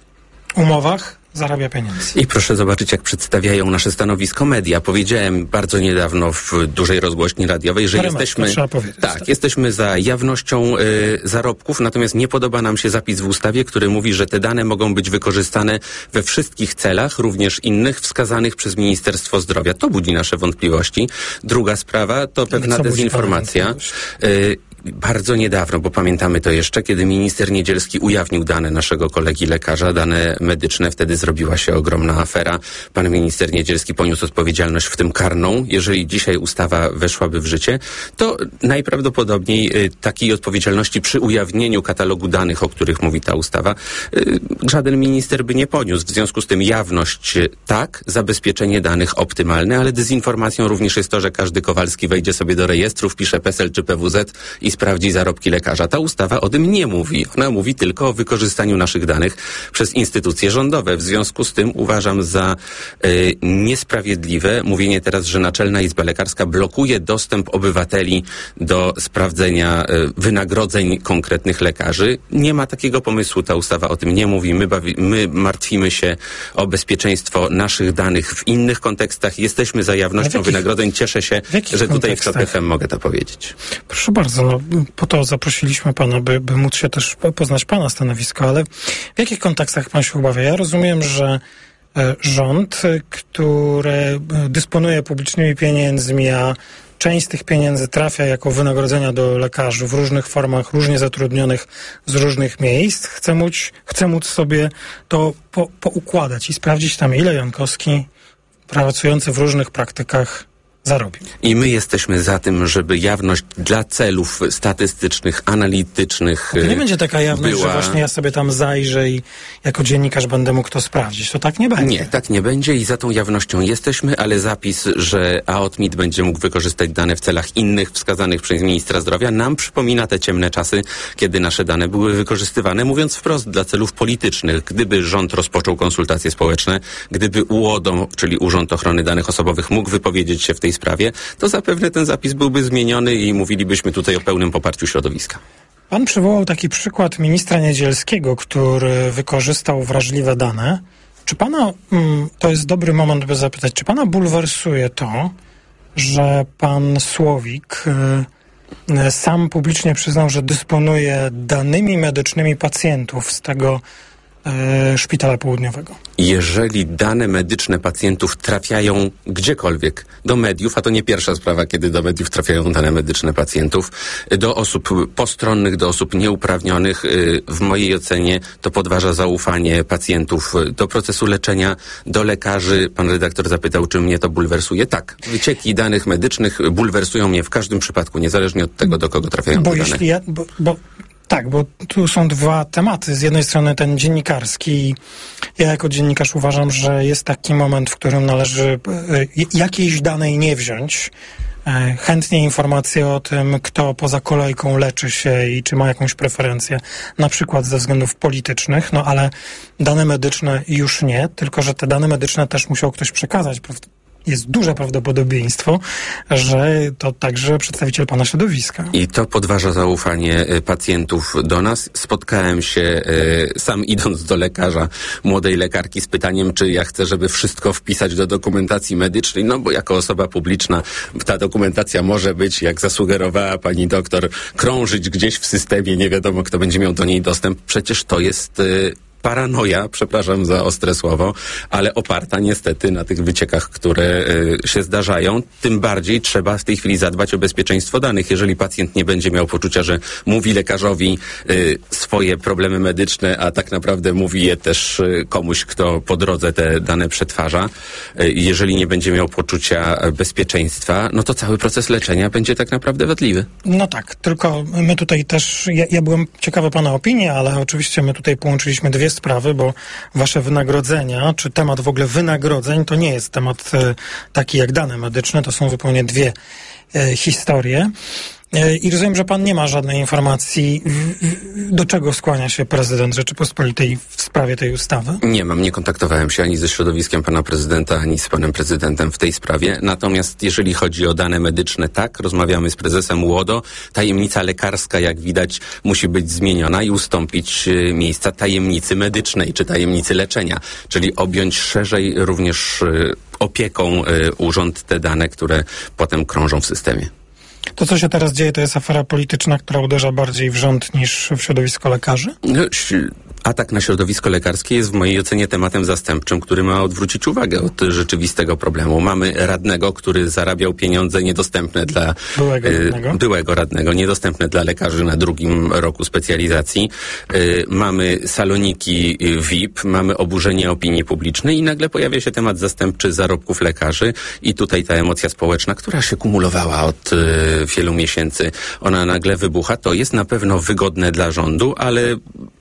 S11: umowach zarabia pieniędzy.
S21: I proszę zobaczyć, jak przedstawiają nasze stanowisko media. Powiedziałem bardzo niedawno w dużej rozgłośni radiowej, że
S11: Temat,
S21: jesteśmy tak,
S11: tak,
S21: jesteśmy za jawnością y, zarobków, natomiast nie podoba nam się zapis w ustawie, który mówi, że te dane mogą być wykorzystane we wszystkich celach, również innych wskazanych przez Ministerstwo Zdrowia. To budzi nasze wątpliwości. Druga sprawa to pewna dezinformacja. Y, Bardzo niedawno, bo pamiętamy to jeszcze, kiedy minister Niedzielski ujawnił dane naszego kolegi lekarza, dane medyczne, wtedy zrobiła się ogromna afera. Pan minister Niedzielski poniósł odpowiedzialność, w tym karną. Jeżeli dzisiaj ustawa weszłaby w życie, to najprawdopodobniej y, takiej odpowiedzialności przy ujawnieniu katalogu danych, o których mówi ta ustawa, y, żaden minister by nie poniósł. W związku z tym jawność y, tak, zabezpieczenie danych optymalne, ale dezinformacją również jest to, że każdy Kowalski wejdzie sobie do rejestru, wpisze P E S E L czy P W Z i sprawdzi zarobki lekarza. Ta ustawa o tym nie mówi. Ona mówi tylko o wykorzystaniu naszych danych przez instytucje rządowe. W związku z tym uważam za y, niesprawiedliwe mówienie teraz, że Naczelna Izba Lekarska blokuje dostęp obywateli do sprawdzenia y, wynagrodzeń konkretnych lekarzy. Nie ma takiego pomysłu, ta ustawa o tym nie mówi. My, bawi, my martwimy się o bezpieczeństwo naszych danych w innych kontekstach. Jesteśmy za jawnością jakich, wynagrodzeń. Cieszę się, że tutaj w TOK F M mogę to powiedzieć.
S11: Proszę bardzo, no, po to zaprosiliśmy pana, by, by móc się też poznać pana stanowisko, ale w jakich kontekstach pan się obawia? Ja rozumiem, że e, rząd, który dysponuje publicznymi pieniędzmi, a część z tych pieniędzy trafia jako wynagrodzenia do lekarzy w różnych formach, różnie zatrudnionych z różnych miejsc, chce móc, chce móc sobie to po, poukładać i sprawdzić tam, ile Jankowski pracujący w różnych praktykach zarobił.
S21: I my jesteśmy za tym, żeby jawność dla celów statystycznych, analitycznych
S11: to nie będzie taka jawność,
S21: była...
S11: że właśnie ja sobie tam zajrzę i jako dziennikarz będę mógł to sprawdzić. To tak nie będzie.
S21: Nie, tak nie będzie i za tą jawnością jesteśmy, ale zapis, że A O T M I T będzie mógł wykorzystać dane w celach innych wskazanych przez ministra zdrowia, nam przypomina te ciemne czasy, kiedy nasze dane były wykorzystywane, mówiąc wprost, dla celów politycznych. Gdyby rząd rozpoczął konsultacje społeczne, gdyby U O D O, czyli Urząd Ochrony Danych Osobowych, mógł wypowiedzieć się w tej sprawie, to zapewne ten zapis byłby zmieniony i mówilibyśmy tutaj o pełnym poparciu środowiska.
S11: Pan przywołał taki przykład ministra Niedzielskiego, który wykorzystał wrażliwe dane. Czy pana, to jest dobry moment, by zapytać, czy pana bulwersuje to, że pan Słowik sam publicznie przyznał, że dysponuje danymi medycznymi pacjentów z tego Szpitala Południowego?
S21: Jeżeli dane medyczne pacjentów trafiają gdziekolwiek, do mediów, a to nie pierwsza sprawa, kiedy do mediów trafiają dane medyczne pacjentów, do osób postronnych, do osób nieuprawnionych, w mojej ocenie to podważa zaufanie pacjentów do procesu leczenia, do lekarzy. Pan redaktor zapytał, czy mnie to bulwersuje. Tak, wycieki danych medycznych bulwersują mnie w każdym przypadku, niezależnie od tego, do kogo trafiają
S11: bo
S21: te dane.
S11: Jeśli ja, bo, bo... Tak, bo tu są dwa tematy. Z jednej strony ten dziennikarski. Ja jako dziennikarz uważam, że jest taki moment, w którym należy jakiejś danej nie wziąć. Chętnie informacje o tym, kto poza kolejką leczy się i czy ma jakąś preferencję, na przykład ze względów politycznych, no ale dane medyczne już nie, tylko że te dane medyczne też musiał ktoś przekazać. Jest duże prawdopodobieństwo, że to także przedstawiciel pana środowiska.
S21: I to podważa zaufanie pacjentów do nas. Spotkałem się e, sam idąc do lekarza, młodej lekarki z pytaniem, czy ja chcę, żeby wszystko wpisać do dokumentacji medycznej, no bo jako osoba publiczna ta dokumentacja może być, jak zasugerowała pani doktor, krążyć gdzieś w systemie, nie wiadomo kto będzie miał do niej dostęp. Przecież to jest... E, paranoja, przepraszam za ostre słowo, ale oparta niestety na tych wyciekach, które y, się zdarzają. Tym bardziej trzeba w tej chwili zadbać o bezpieczeństwo danych. Jeżeli pacjent nie będzie miał poczucia, że mówi lekarzowi y, swoje problemy medyczne, a tak naprawdę mówi je też y, komuś, kto po drodze te dane przetwarza, y, jeżeli nie będzie miał poczucia bezpieczeństwa, no to cały proces leczenia będzie tak naprawdę wadliwy.
S11: No tak, tylko my tutaj też, ja, ja byłem ciekawy pana opinii, ale oczywiście my tutaj połączyliśmy dwie sprawy, bo wasze wynagrodzenia, czy temat w ogóle wynagrodzeń, to nie jest temat e, taki jak dane medyczne, to są zupełnie dwie e, historie. I rozumiem, że pan nie ma żadnej informacji, do czego skłania się prezydent Rzeczypospolitej w sprawie tej ustawy?
S21: Nie mam, nie kontaktowałem się ani ze środowiskiem pana prezydenta, ani z panem prezydentem w tej sprawie. Natomiast jeżeli chodzi o dane medyczne, tak, rozmawiamy z prezesem U O D O. Tajemnica lekarska, jak widać, musi być zmieniona i ustąpić miejsca tajemnicy medycznej, czy tajemnicy leczenia, czyli objąć szerzej również opieką urząd te dane, które potem krążą w systemie.
S11: To, co się teraz dzieje, to jest afera polityczna, która uderza bardziej w rząd niż w środowisko lekarzy?
S21: No, atak na środowisko lekarskie jest w mojej ocenie tematem zastępczym, który ma odwrócić uwagę od rzeczywistego problemu. Mamy radnego, który zarabiał pieniądze niedostępne dla
S11: byłego
S21: y,
S11: radnego,
S21: byłego radnego niedostępne dla lekarzy na drugim roku specjalizacji. Y, mamy saloniki V I P, mamy oburzenie opinii publicznej i nagle pojawia się temat zastępczy zarobków lekarzy i tutaj ta emocja społeczna, która się kumulowała od y, wielu miesięcy, ona nagle wybucha. To jest na pewno wygodne dla rządu, ale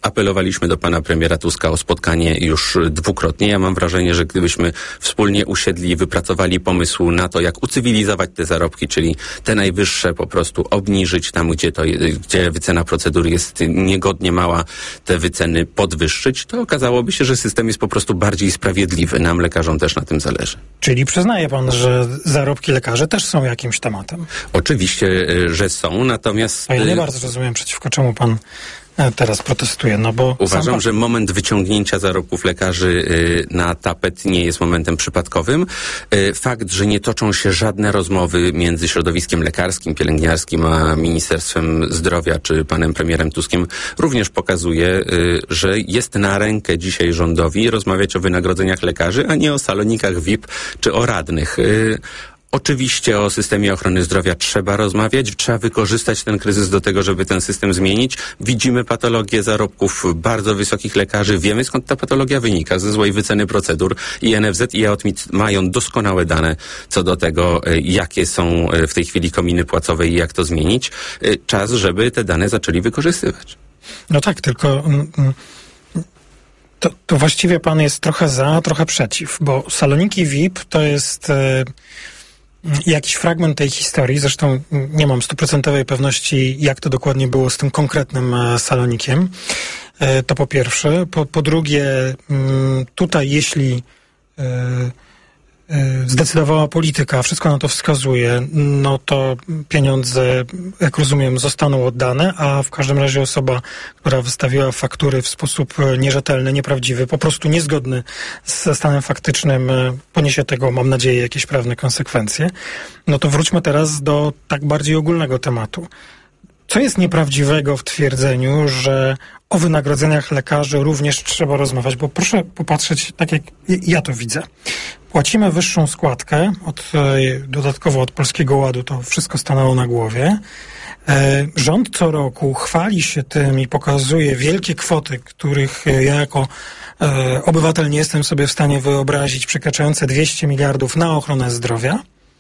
S21: apelowaliśmy do pana premiera Tuska o spotkanie już dwukrotnie. Ja mam wrażenie, że gdybyśmy wspólnie usiedli i wypracowali pomysł na to, jak ucywilizować te zarobki, czyli te najwyższe po prostu obniżyć tam, gdzie to, gdzie wycena procedur jest niegodnie mała, te wyceny podwyższyć, to okazałoby się, że system jest po prostu bardziej sprawiedliwy. Nam, lekarzom, też na tym zależy.
S11: Czyli przyznaje pan, że zarobki lekarzy też są jakimś tematem?
S21: Oczywiście, że są, natomiast...
S11: A ja nie bardzo rozumiem, przeciwko czemu pan teraz protestuje, no bo...
S21: Uważam,
S11: pan...
S21: że moment wyciągnięcia zarobków lekarzy y, na tapet nie jest momentem przypadkowym. Y, fakt, że nie toczą się żadne rozmowy między środowiskiem lekarskim, pielęgniarskim, a Ministerstwem Zdrowia czy panem premierem Tuskiem również pokazuje, y, że jest na rękę dzisiaj rządowi rozmawiać o wynagrodzeniach lekarzy, a nie o salonikach V I P czy o radnych. Y, Oczywiście o systemie ochrony zdrowia trzeba rozmawiać, trzeba wykorzystać ten kryzys do tego, żeby ten system zmienić. Widzimy patologię zarobków bardzo wysokich lekarzy, wiemy skąd ta patologia wynika, ze złej wyceny procedur i N F Z i E O T M I T mają doskonałe dane co do tego, jakie są w tej chwili kominy płacowe i jak to zmienić. Czas, żeby te dane zaczęli wykorzystywać.
S11: No tak, tylko... Mm, To, to właściwie pan jest trochę za, trochę przeciw, bo saloniki V I P to jest e, jakiś fragment tej historii, zresztą nie mam stuprocentowej pewności, jak to dokładnie było z tym konkretnym e, salonikiem. E, to po pierwsze. Po, po drugie, m, tutaj jeśli e, zdecydowała polityka, wszystko na to wskazuje, no to pieniądze, jak rozumiem, zostaną oddane, a w każdym razie osoba, która wystawiła faktury w sposób nierzetelny, nieprawdziwy, po prostu niezgodny ze stanem faktycznym, poniesie tego, mam nadzieję, jakieś prawne konsekwencje. No to wróćmy teraz do tak bardziej ogólnego tematu. Co jest nieprawdziwego w twierdzeniu, że o wynagrodzeniach lekarzy również trzeba rozmawiać? Bo proszę popatrzeć, tak jak ja to widzę. Płacimy wyższą składkę, od, dodatkowo od Polskiego Ładu to wszystko stanęło na głowie. E, rząd co roku chwali się tym i pokazuje wielkie kwoty, których ja jako e, obywatel nie jestem sobie w stanie wyobrazić, przekraczające dwieście miliardów na ochronę zdrowia.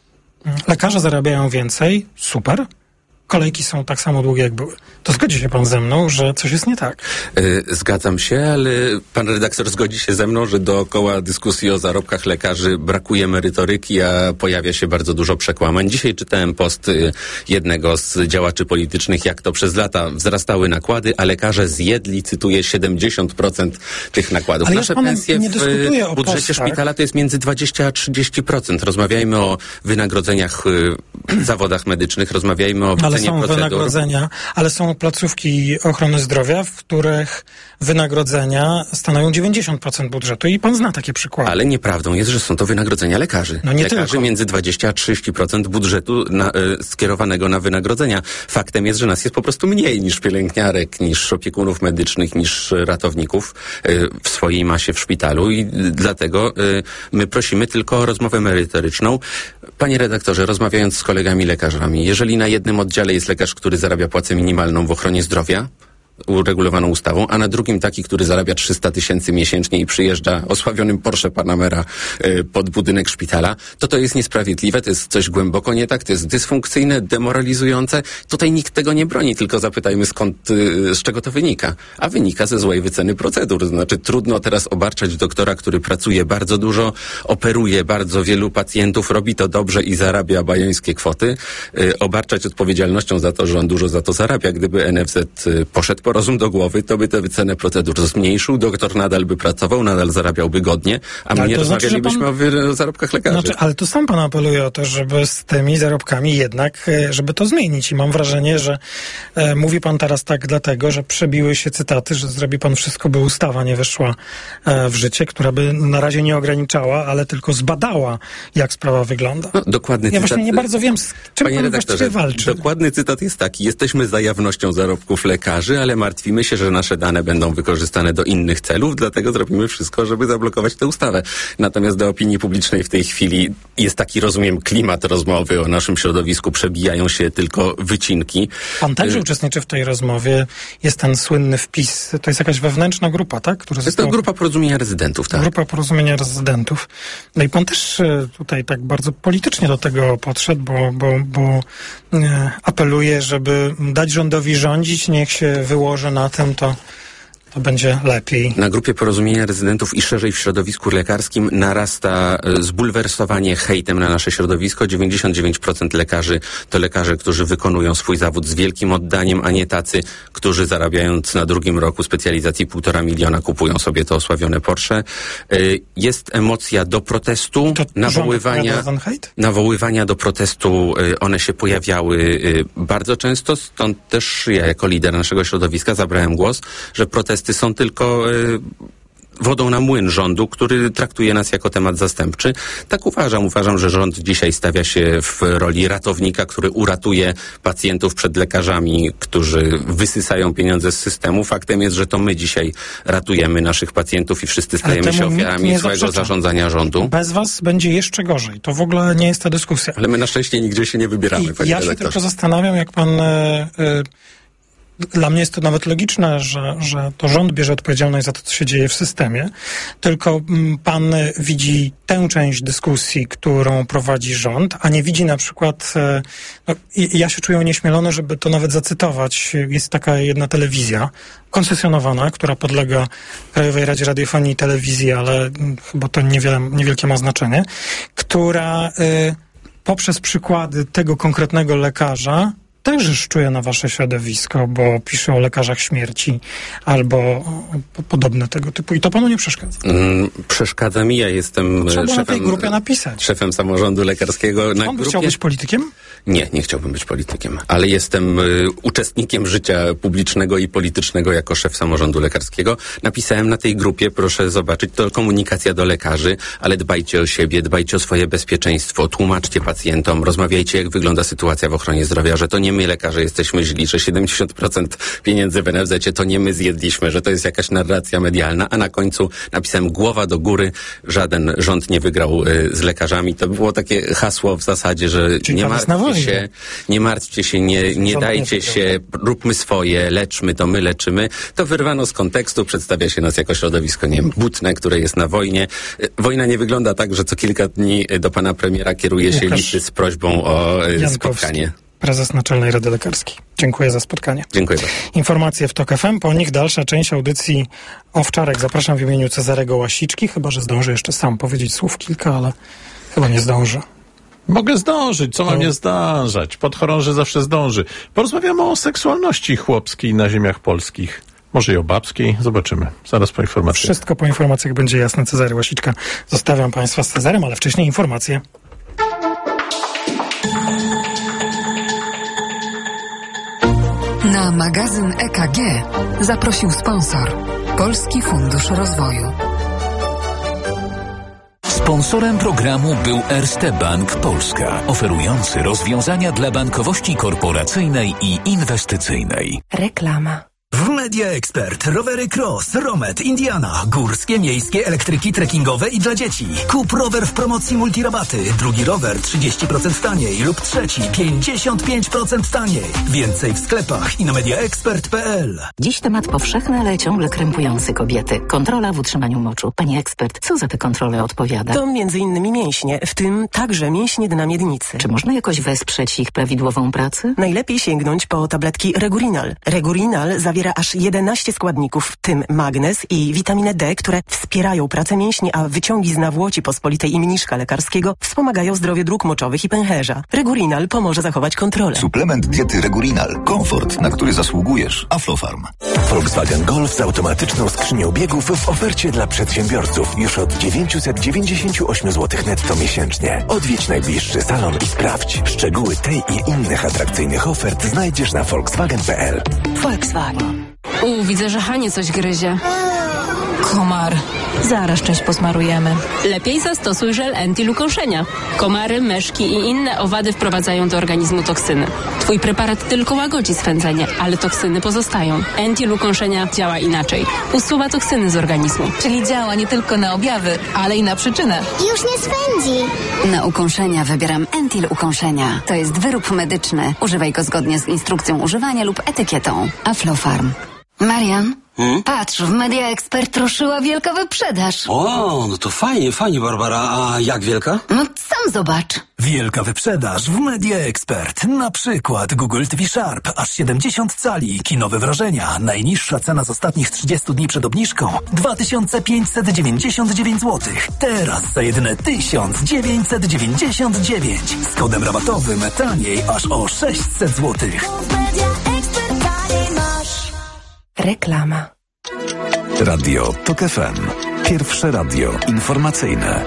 S11: Lekarze zarabiają więcej, super. Kolejki są tak samo długie, jak były. To zgodzi się pan ze mną, że coś jest nie tak?
S21: Yy, zgadzam się, ale pan redaktor zgodzi się ze mną, że dookoła dyskusji o zarobkach lekarzy brakuje merytoryki, a pojawia się bardzo dużo przekłamań. Dzisiaj czytałem post y, jednego z działaczy politycznych, jak to przez lata wzrastały nakłady, a lekarze zjedli, cytuję, siedemdziesiąt procent tych nakładów.
S11: Ale
S21: Nasze
S11: ja
S21: pensje
S11: nie
S21: w budżecie postach. Szpitala to jest między dwadzieścia a trzydzieści procent. Rozmawiajmy o wynagrodzeniach y, w zawodach medycznych, rozmawiajmy o
S11: Ale są procedur. wynagrodzenia, ale są placówki ochrony zdrowia, w których wynagrodzenia stanowią dziewięćdziesiąt procent budżetu i pan zna takie przykłady.
S21: Ale nieprawdą jest, że są to wynagrodzenia lekarzy.
S11: No nie
S21: lekarzy
S11: tylko.
S21: między dwadzieścia a trzydzieści procent budżetu na, y, skierowanego na wynagrodzenia. Faktem jest, że nas jest po prostu mniej niż pielęgniarek, niż opiekunów medycznych, niż ratowników y, w swojej masie w szpitalu i y, dlatego y, my prosimy tylko o rozmowę merytoryczną. Panie redaktorze, rozmawiając z kolegami lekarzami, jeżeli na jednym oddziale jest lekarz, który zarabia płacę minimalną w ochronie zdrowia, uregulowaną ustawą, a na drugim taki, który zarabia trzysta tysięcy miesięcznie i przyjeżdża osławionym Porsche Panamera y, pod budynek szpitala, to to jest niesprawiedliwe, to jest coś głęboko nie tak, to jest dysfunkcyjne, demoralizujące. Tutaj nikt tego nie broni, tylko zapytajmy skąd, y, z czego to wynika. A wynika ze złej wyceny procedur. To znaczy trudno teraz obarczać doktora, który pracuje bardzo dużo, operuje bardzo wielu pacjentów, robi to dobrze i zarabia bajońskie kwoty, y, obarczać odpowiedzialnością za to, że on dużo za to zarabia. Gdyby N F Z y, poszedł po rozum do głowy, to by tę wycenę procedur zmniejszył, doktor nadal by pracował, nadal zarabiałby godnie, a my
S11: ale
S21: nie rozmawialibyśmy
S11: znaczy, pan...
S21: o zarobkach lekarzy.
S11: Znaczy, ale to sam pan apeluje o to, żeby z tymi zarobkami jednak, żeby to zmienić i mam wrażenie, że e, mówi pan teraz tak dlatego, że przebiły się cytaty, że zrobi pan wszystko, by ustawa nie weszła e, w życie, która by na razie nie ograniczała, ale tylko zbadała, jak sprawa wygląda.
S21: No, dokładny
S11: ja
S21: cytat.
S11: właśnie nie bardzo wiem, z czym
S21: Panie
S11: pan właściwie walczy.
S21: Dokładny cytat jest taki: jesteśmy za jawnością zarobków lekarzy, ale martwimy się, że nasze dane będą wykorzystane do innych celów, dlatego zrobimy wszystko, żeby zablokować tę ustawę. Natomiast do opinii publicznej w tej chwili jest taki, rozumiem, klimat rozmowy o naszym środowisku, przebijają się tylko wycinki.
S11: Pan także y- uczestniczy w tej rozmowie. Jest ten słynny wpis, to jest jakaś wewnętrzna grupa, tak? Która
S21: jest to grupa Porozumienia Rezydentów, tak.
S11: Grupa Porozumienia Rezydentów. No i pan też tutaj tak bardzo politycznie do tego podszedł, bo, bo, bo apeluje, żeby dać rządowi rządzić, niech się wyłoży na tym, to, to będzie lepiej.
S21: Na grupie Porozumienia Rezydentów i szerzej w środowisku lekarskim narasta zbulwersowanie hejtem na nasze środowisko. dziewięćdziesiąt dziewięć procent lekarzy to lekarze, którzy wykonują swój zawód z wielkim oddaniem, a nie tacy, którzy zarabiając na drugim roku specjalizacji półtora miliona kupują sobie to osławione Porsche. Jest emocja do protestu,
S11: to
S21: nawoływania, nawoływania do protestu. One się pojawiały bardzo często, stąd też ja jako lider naszego środowiska zabrałem głos, że protesty są tylko wodą na młyn rządu, który traktuje nas jako temat zastępczy. Tak uważam. Uważam, że rząd dzisiaj stawia się w roli ratownika, który uratuje pacjentów przed lekarzami, którzy wysysają pieniądze z systemu. Faktem jest, że to my dzisiaj ratujemy naszych pacjentów i wszyscy stajemy się ofiarami złego zarządzania rządu.
S11: Bez was będzie jeszcze gorzej. To w ogóle nie jest ta dyskusja.
S21: Ale my na szczęście nigdzie się nie wybieramy, panie
S11: Ja się
S21: redaktorze.
S11: tylko zastanawiam, jak pan... E, e, Dla mnie jest to nawet logiczne, że, że to rząd bierze odpowiedzialność za to, co się dzieje w systemie, tylko pan widzi tę część dyskusji, którą prowadzi rząd, a nie widzi na przykład, no, ja się czuję onieśmielony, żeby to nawet zacytować. Jest taka jedna telewizja koncesjonowana, która podlega Krajowej Radzie Radiofonii i Telewizji, ale chyba to niewiele, niewielkie ma znaczenie, która y, poprzez przykłady tego konkretnego lekarza też szczuje na wasze środowisko, bo pisze o lekarzach śmierci albo podobne tego typu. I to panu nie przeszkadza?
S21: Mm, przeszkadza mi. Ja jestem
S11: Trzeba
S21: szefem,
S11: na tej grupie napisać.
S21: szefem samorządu lekarskiego. Na
S11: Pan by
S21: grupie...
S11: chciał być politykiem?
S21: Nie, nie chciałbym być politykiem, ale jestem y, uczestnikiem życia publicznego i politycznego jako szef samorządu lekarskiego. Napisałem na tej grupie, proszę zobaczyć, to komunikacja do lekarzy, ale dbajcie o siebie, dbajcie o swoje bezpieczeństwo, tłumaczcie pacjentom, rozmawiajcie, jak wygląda sytuacja w ochronie zdrowia, że to nie my lekarze jesteśmy źli, że siedemdziesiąt procent pieniędzy w N F Z-cie to nie my zjedliśmy, że to jest jakaś narracja medialna, a na końcu napisałem głowa do góry, żaden rząd nie wygrał y, z lekarzami. To było takie hasło w zasadzie, że
S11: Czyli
S21: nie martwcie się, nie martwcie się, nie, nie dajcie się, róbmy swoje, leczmy, to my leczymy. To wyrwano z kontekstu, przedstawia się nas jako środowisko, nie wiem, butne, które jest na wojnie. Wojna nie wygląda tak, że co kilka dni do pana premiera kieruje się
S11: Łukasz
S21: listy z prośbą o y, spotkanie.
S11: Prezes Naczelnej Rady Lekarskiej. Dziękuję za spotkanie.
S21: Dziękuję bardzo.
S11: Informacje w TOK F M, po nich dalsza część audycji Owczarek. Zapraszam w imieniu Cezarego Łasiczki, chyba że zdążę jeszcze sam powiedzieć słów kilka, ale chyba nie zdążę.
S9: Mogę zdążyć, co mam nie zdążać? Podchorąży zawsze zdąży. Porozmawiamy o seksualności chłopskiej na ziemiach polskich. Może i o babskiej. Zobaczymy. Zaraz po informacjach.
S11: Wszystko po informacjach będzie jasne. Cezary Łasiczka. Zostawiam państwa z Cezarem, ale wcześniej informacje.
S14: Na magazyn E K G zaprosił sponsor Polski Fundusz Rozwoju.
S20: Sponsorem programu był Erste Bank Polska, oferujący rozwiązania dla bankowości korporacyjnej i inwestycyjnej.
S3: Reklama.
S1: W Media Expert rowery Cross, Romet, Indiana, górskie, miejskie, elektryki, trekkingowe i dla dzieci. Kup rower w promocji multirabaty. Drugi rower trzydzieści procent taniej lub trzeci pięćdziesiąt pięć procent taniej. Więcej w sklepach i na mediaexpert kropka p l.
S2: Dziś temat powszechny, ale ciągle krępujący kobiety. Kontrola w utrzymaniu moczu. Pani ekspert, co za tę kontrolę odpowiada?
S22: To między innymi mięśnie, w tym także mięśnie dna miednicy.
S2: Czy można jakoś wesprzeć ich prawidłową pracę?
S22: Najlepiej sięgnąć po tabletki Regurinal. Regurinal zawiera aż jedenaście składników, w tym magnez i witaminę D, które wspierają pracę mięśni, a wyciągi z nawłoci pospolitej i mniszka lekarskiego wspomagają zdrowie dróg moczowych i pęcherza. Regurinal pomoże zachować kontrolę.
S23: Suplement diety Regurinal. Komfort, na który zasługujesz. Aflofarm.
S24: Volkswagen Golf z automatyczną skrzynią biegów w ofercie dla przedsiębiorców już od dziewięćset dziewięćdziesiąt osiem złotych netto miesięcznie. Odwiedź najbliższy salon i sprawdź. Szczegóły tej i innych atrakcyjnych ofert znajdziesz na volkswagen kropka p l.
S2: Volkswagen.
S10: U, widzę, że Hanie coś gryzie. Komar.
S25: Zaraz część posmarujemy.
S10: Lepiej zastosuj żel anti-lukąszenia. Komary, myszki i inne owady wprowadzają do organizmu toksyny. Twój preparat tylko łagodzi swędzenie, ale toksyny pozostają. Anti-lukąszenia działa inaczej. Usuwa toksyny z organizmu.
S25: Czyli działa nie tylko na objawy, ale i na przyczynę.
S26: Już nie swędzi.
S27: Na ukąszenia wybieram Entil Ukąszenia. To jest wyrób medyczny. Używaj go zgodnie z instrukcją używania lub etykietą. Aflofarm. Marian,
S17: Hmm? Patrz, w Media Expert ruszyła wielka wyprzedaż.
S4: O, no to fajnie, fajnie, Barbara. A jak wielka?
S17: No sam zobacz.
S1: Wielka wyprzedaż w Media Expert. Na przykład Google T V Sharp, aż siedemdziesiąt cali, kinowe wrażenia. Najniższa cena z ostatnich trzydziestu dni przed obniżką dwa tysiące pięćset dziewięćdziesiąt dziewięć złotych. Teraz za jedyne tysiąc dziewięćset dziewięćdziesiąt dziewięć. Z kodem rabatowym taniej aż o sześćset złotych.
S5: Reklama.
S24: Radio TOK F M. Pierwsze radio informacyjne.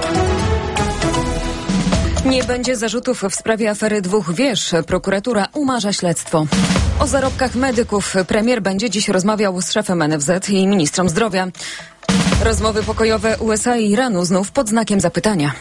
S7: Nie będzie zarzutów w sprawie afery dwóch wież. Prokuratura umarza śledztwo. O zarobkach medyków premier będzie dziś rozmawiał z szefem N F Z i ministrem zdrowia. Rozmowy pokojowe U S A i Iranu znów pod znakiem zapytania.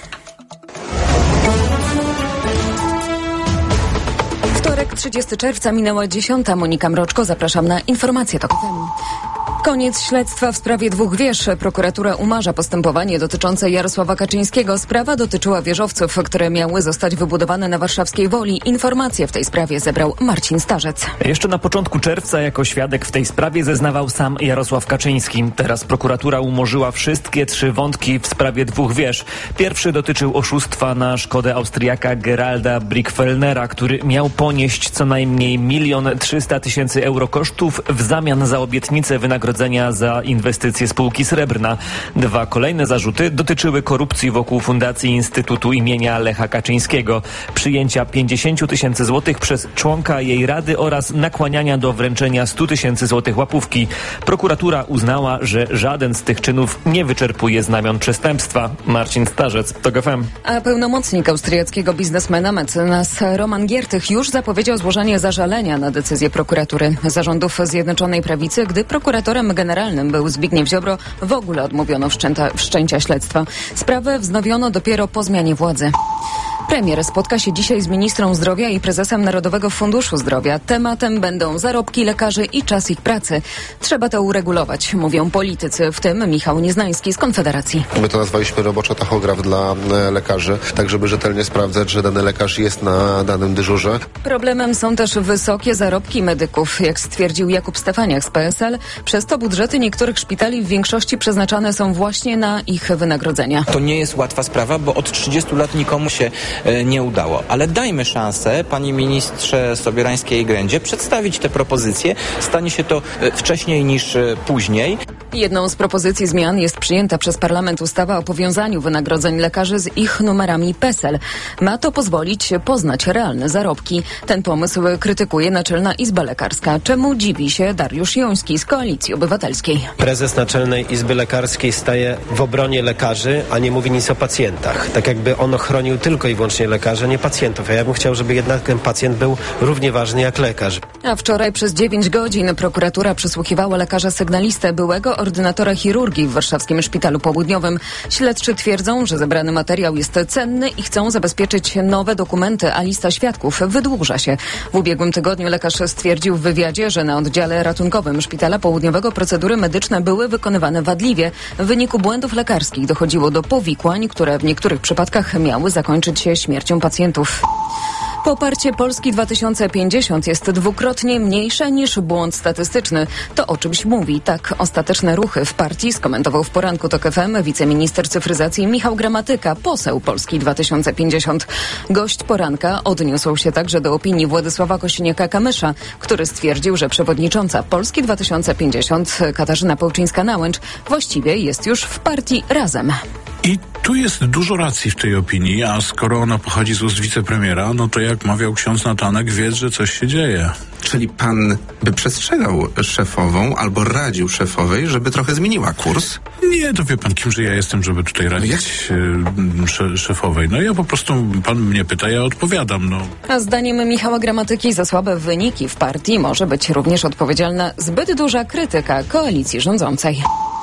S7: Wtorek, trzydziestego czerwca, minęła dziesiąta. Monika Mroczko, zapraszam na informacje TOK F M. Koniec śledztwa w sprawie dwóch wież. Prokuratura umarza postępowanie dotyczące Jarosława Kaczyńskiego. Sprawa dotyczyła wieżowców, które miały zostać wybudowane na warszawskiej Woli. Informacje w tej sprawie zebrał Marcin Starzec.
S8: Jeszcze na początku czerwca jako świadek w tej sprawie zeznawał sam Jarosław Kaczyński. Teraz prokuratura umorzyła wszystkie trzy wątki w sprawie dwóch wież. Pierwszy dotyczył oszustwa na szkodę Austriaka Geralda Brickfellnera, który miał ponieść co najmniej milion trzysta tysięcy euro kosztów w zamian za obietnicę wynagrodzenia za inwestycje spółki Srebrna. Dwa kolejne zarzuty dotyczyły korupcji wokół Fundacji Instytutu imienia Lecha Kaczyńskiego, przyjęcia pięćdziesiąt tysięcy złotych przez członka jej rady oraz nakłaniania do wręczenia stu tysięcy złotych łapówki. Prokuratura uznała, że żaden z tych czynów nie wyczerpuje znamion przestępstwa. Marcin Starzec, TOK F M.
S7: A pełnomocnik austriackiego biznesmena mecenas Roman Giertych już zapowiedział złożenie zażalenia na decyzję prokuratury. Zarządów Zjednoczonej Prawicy, gdy prokuratorem generalnym był Zbigniew Ziobro, w ogóle odmówiono wszczęta, wszczęcia śledztwa. Sprawę wznowiono dopiero po zmianie władzy. Premier spotka się dzisiaj z ministrą zdrowia i prezesem Narodowego Funduszu Zdrowia. Tematem będą zarobki lekarzy i czas ich pracy. Trzeba to uregulować, mówią politycy, w tym Michał Nieznański z Konfederacji.
S12: My to nazwaliśmy roboczo tachograf dla lekarzy, tak żeby rzetelnie sprawdzać, że dany lekarz jest na danym dyżurze.
S7: Problemem są też wysokie zarobki medyków. Jak stwierdził Jakub Stefaniak z P S L, przez to budżety niektórych szpitali w większości przeznaczane są właśnie na ich wynagrodzenia.
S13: To nie jest łatwa sprawa, bo od trzydziestu lat nikomu się nie udało. Ale dajmy szansę pani ministrze Sobierańskiej-Grędzie przedstawić te propozycje. Stanie się to wcześniej niż później.
S7: Jedną z propozycji zmian jest przyjęta przez parlament ustawa o powiązaniu wynagrodzeń lekarzy z ich numerami PESEL. Ma to pozwolić poznać realne zarobki. Ten pomysł krytykuje Naczelna Izba Lekarska. Czemu dziwi się Dariusz Joński z Koalicji Obywatelskiej?
S26: Prezes Naczelnej Izby Lekarskiej staje w obronie lekarzy, a nie mówi nic o pacjentach. Tak jakby on chronił tylko i wyłącznie lekarzy, nie pacjentów. A ja bym chciał, żeby jednak ten pacjent był równie ważny jak lekarz.
S7: A wczoraj przez dziewięć godzin prokuratura przesłuchiwała lekarza sygnalistę, byłego ordynatora chirurgii w warszawskim Szpitalu Południowym. Śledczy twierdzą, że zebrany materiał jest cenny i chcą zabezpieczyć nowe dokumenty, a lista świadków wydłuża się. W ubiegłym tygodniu lekarz stwierdził w wywiadzie, że na oddziale ratunkowym Szpitala Południowego procedury medyczne były wykonywane wadliwie. W wyniku błędów lekarskich dochodziło do powikłań, które w niektórych przypadkach miały zakończyć się śmiercią pacjentów. Poparcie Polski dwa tysiące pięćdziesiąt jest dwukrotnie mniejsze niż błąd statystyczny. To o czymś mówi. Tak ostateczne ruchy w partii skomentował w poranku TOK F M wiceminister cyfryzacji Michał Gramatyka, poseł Polski dwa tysiące pięćdziesiąt. Gość poranka odniósł się także do opinii Władysława Kosiniaka-Kamysza, który stwierdził, że przewodnicząca Polski dwa tysiące pięćdziesiąt Katarzyna Pełczyńska-Nałęcz właściwie jest już w partii Razem.
S28: I tu jest dużo racji w tej opinii, a skoro ona pochodzi z ust wicepremiera, no to jak mawiał ksiądz Natanek, wiedz, że coś się dzieje.
S29: Czyli pan by przestrzegał szefową albo radził szefowej, żeby trochę zmieniła kurs?
S28: Nie, to wie pan, kimże ja jestem, żeby tutaj radzić no sze- szefowej. No ja po prostu, pan mnie pyta, ja odpowiadam, no.
S7: A zdaniem Michała Gramatyki za słabe wyniki w partii może być również odpowiedzialna zbyt duża krytyka koalicji rządzącej.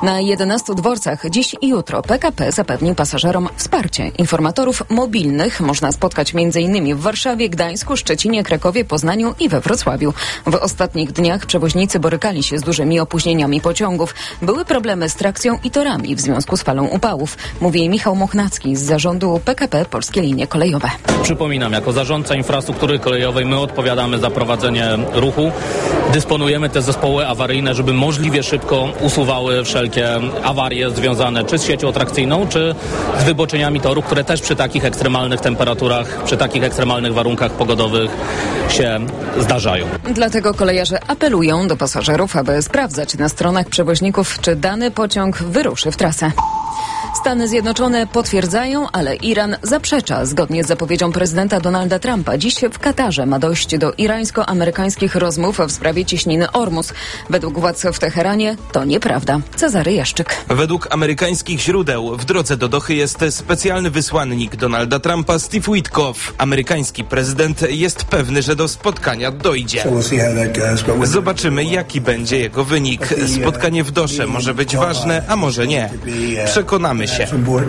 S7: Na jedenastu dworcach dziś i jutro P K P zapewni pasażerom wsparcie. Informatorów mobilnych można spotkać między innymi w Warszawie, Gdańsku, Szczecinie, Krakowie, Poznaniu i we Wrocławiu. W ostatnich dniach przewoźnicy borykali się z dużymi opóźnieniami pociągów. Były problemy z trakcją i torami w związku z falą upałów, mówi Michał Mochnacki z zarządu P K P Polskie Linie Kolejowe.
S6: Przypominam, jako zarządca infrastruktury kolejowej my odpowiadamy za prowadzenie ruchu. Dysponujemy te zespoły awaryjne, żeby możliwie szybko usuwały wszelkie awarie związane czy z siecią atrakcyjną, czy z wyboczeniami toru, które też przy takich ekstremalnych temperaturach, przy takich ekstremalnych warunkach pogodowych się zdarzają.
S7: Dlatego kolejarze apelują do pasażerów, aby sprawdzać na stronach przewoźników, czy dany pociąg wyruszy w trasę. Stany Zjednoczone potwierdzają, ale Iran zaprzecza. Zgodnie z zapowiedzią prezydenta Donalda Trumpa, dziś w Katarze ma dojść do irańsko-amerykańskich rozmów w sprawie cieśniny Ormus. Według władz w Teheranie to nieprawda. Cezary Jaszczyk.
S9: Według amerykańskich źródeł w drodze do Dochy jest specjalny wysłannik Donalda Trumpa Steve Witkoff. Amerykański prezydent jest pewny, że do spotkania dojdzie. Zobaczymy, jaki będzie jego wynik. Spotkanie w Dosze może być ważne, a może nie. Przekonamy się.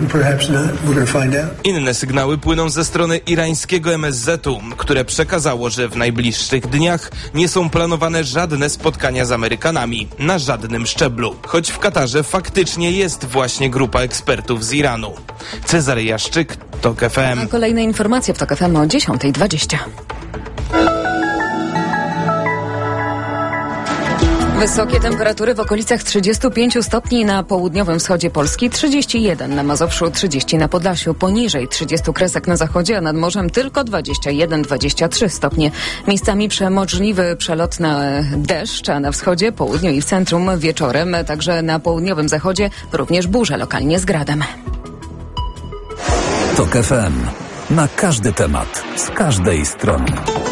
S9: Inne sygnały płyną ze strony irańskiego M S Z-u, które przekazało, że w najbliższych dniach nie są planowane żadne spotkania z Amerykanami na żadnym szczeblu. Choć w Katarze faktycznie jest właśnie grupa ekspertów z Iranu. Cezary Jaszczyk, TOK F M.
S7: A kolejne informacje w TOK F M o dziesiąta dwadzieścia. Wysokie temperatury w okolicach trzydziestu pięciu stopni na południowym wschodzie Polski, trzydzieści jeden na Mazowszu, trzydzieści na Podlasiu, poniżej trzydziestu kresek na zachodzie, a nad morzem tylko dwadzieścia jeden do dwudziestu trzech stopni. Miejscami przemożliwy przelot na deszcz, a na wschodzie, południu i w centrum wieczorem, także na południowym zachodzie również burze, lokalnie z gradem.
S1: TOK F M. Na każdy temat, z każdej strony.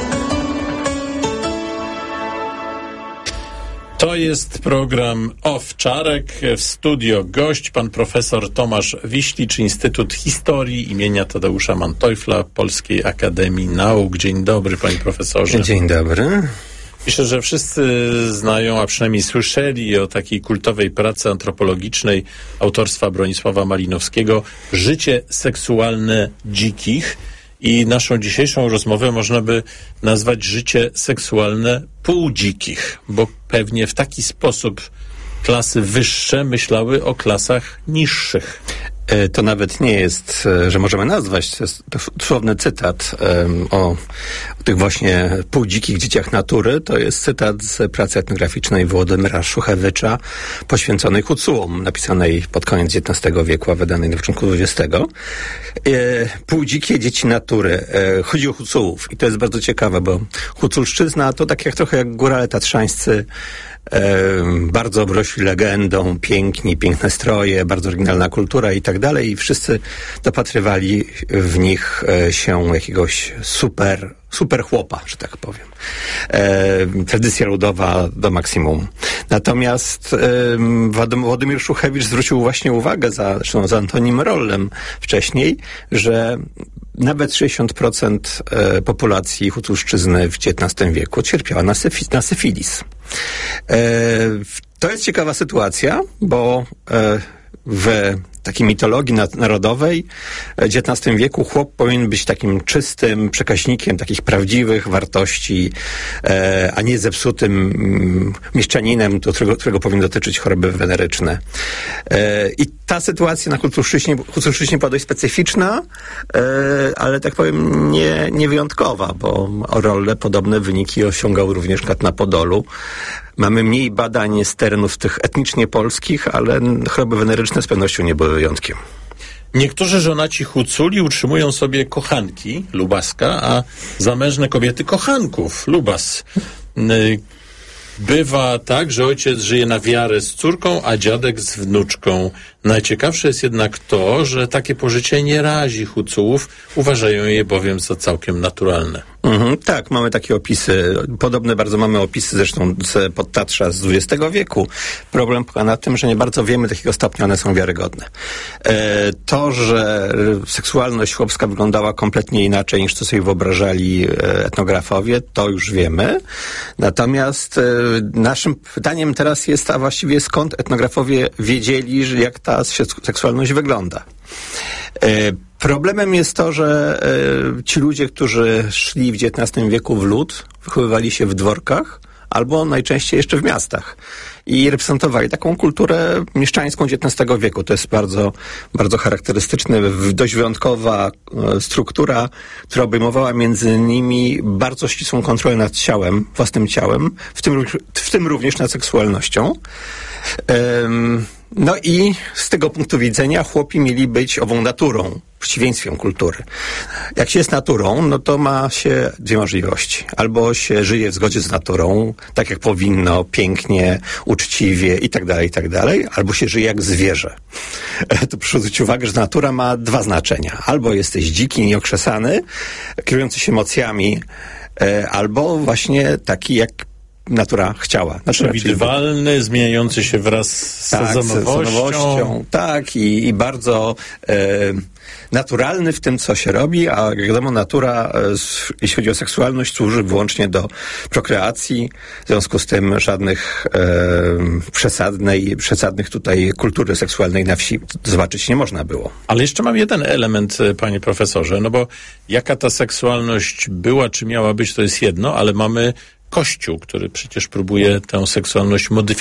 S11: To jest program Owczarek. W studio gość pan profesor Tomasz Wiślicz, Instytut Historii imienia Tadeusza Manteuffla Polskiej Akademii Nauk. Dzień dobry, panie profesorze.
S14: Dzień dobry.
S11: Myślę, że wszyscy znają, a przynajmniej słyszeli o takiej kultowej pracy antropologicznej autorstwa Bronisława Malinowskiego Życie seksualne dzikich. I naszą dzisiejszą rozmowę można by nazwać życie seksualne półdzikich, bo pewnie w taki sposób klasy wyższe myślały o klasach niższych.
S14: To nawet nie jest, że możemy nazwać, to jest dosłowny cytat um, o, o tych właśnie półdzikich dzieciach natury. To jest cytat z pracy etnograficznej Włodymyra Szuchewycza poświęconej Hucułom, napisanej pod koniec dziewiętnastego wieku, a wydanej na początku dwudziestego. E, półdzikie dzieci natury. E, chodzi o Hucułów i to jest bardzo ciekawe, bo Huculszczyzna to tak jak trochę jak górale tatrzańscy, E, bardzo obrośli legendą, piękni, piękne stroje, bardzo oryginalna kultura i tak dalej i wszyscy dopatrywali w nich e, się jakiegoś super, super chłopa, że tak powiem. E, tradycja ludowa do maksimum. Natomiast e, Władimir Szuchewicz zwrócił właśnie uwagę, za, zresztą za Antonim Rollem wcześniej, że nawet sześćdziesiąt procent e, populacji Huculszczyzny w dziewiętnastym wieku cierpiała na, syfi- na syfilis. E, to jest ciekawa sytuacja, bo e, w takiej mitologii narodowej w dziewiętnastym wieku chłop powinien być takim czystym przekaźnikiem takich prawdziwych wartości, e, a nie zepsutym mm, mieszczaninem, do którego, którego powinny dotyczyć choroby weneryczne. E, I ta sytuacja na Huculszczyźnie, Huculszczyźnie była dość specyficzna, e, ale tak powiem nie, nie wyjątkowa, bo Rolle podobne wyniki osiągał również na Podolu. Mamy mniej badań z terenów tych etnicznie polskich, ale choroby weneryczne z pewnością nie były wyjątkiem.
S11: Niektórzy żonaci Huculi utrzymują sobie kochanki, lubaska, a zamężne kobiety kochanków, lubas. Bywa tak, że ojciec żyje na wiarę z córką, a dziadek z wnuczką Najciekawsze jest jednak to, że takie pożycie nie razi Hucułów, uważają je bowiem za całkiem naturalne.
S14: Mhm, tak, mamy takie opisy. Podobne bardzo mamy opisy zresztą z Podtatrza z dwudziestego wieku. Problem polega na tym, że nie bardzo wiemy, do jakiego stopnia one są wiarygodne. E, to, że seksualność chłopska wyglądała kompletnie inaczej niż to sobie wyobrażali etnografowie, to już wiemy. Natomiast e, naszym pytaniem teraz jest, a właściwie skąd etnografowie wiedzieli, że jak ta seksualność wygląda. E, Problemem jest to, że e, ci ludzie, którzy szli w dziewiętnastym wieku w lud, wychowywali się w dworkach albo najczęściej jeszcze w miastach i reprezentowali taką kulturę mieszczańską dziewiętnastego wieku. To jest bardzo, bardzo charakterystyczne, dość wyjątkowa e, struktura, która obejmowała między nimi bardzo ścisłą kontrolę nad ciałem, własnym ciałem, w tym, w tym również nad seksualnością. Ehm, No i z tego punktu widzenia chłopi mieli być ową naturą, przeciwieństwem kultury. Jak się jest naturą, no to ma się dwie możliwości. Albo się żyje w zgodzie z naturą, tak jak powinno, pięknie, uczciwie i tak dalej, i tak dalej, albo się żyje jak zwierzę. To proszę zwrócić uwagę, że natura ma dwa znaczenia. Albo jesteś dziki, nieokrzesany, kierujący się emocjami, albo właśnie taki jak natura chciała. Znaczy,
S11: przewidywalny, raczej... zmieniający się wraz z tak, sezonowością. sezonowością.
S14: Tak, i, i bardzo e, naturalny w tym, co się robi, a jak wiadomo, natura, e, jeśli chodzi o seksualność, służy wyłącznie do prokreacji. W związku z tym żadnych e, przesadnej, przesadnych tutaj kultury seksualnej na wsi zobaczyć nie można było.
S11: Ale jeszcze mam jeden element, panie profesorze, no bo jaka ta seksualność była, czy miała być, to jest jedno, ale mamy Kościół, który przecież próbuje tę seksualność modyfikować.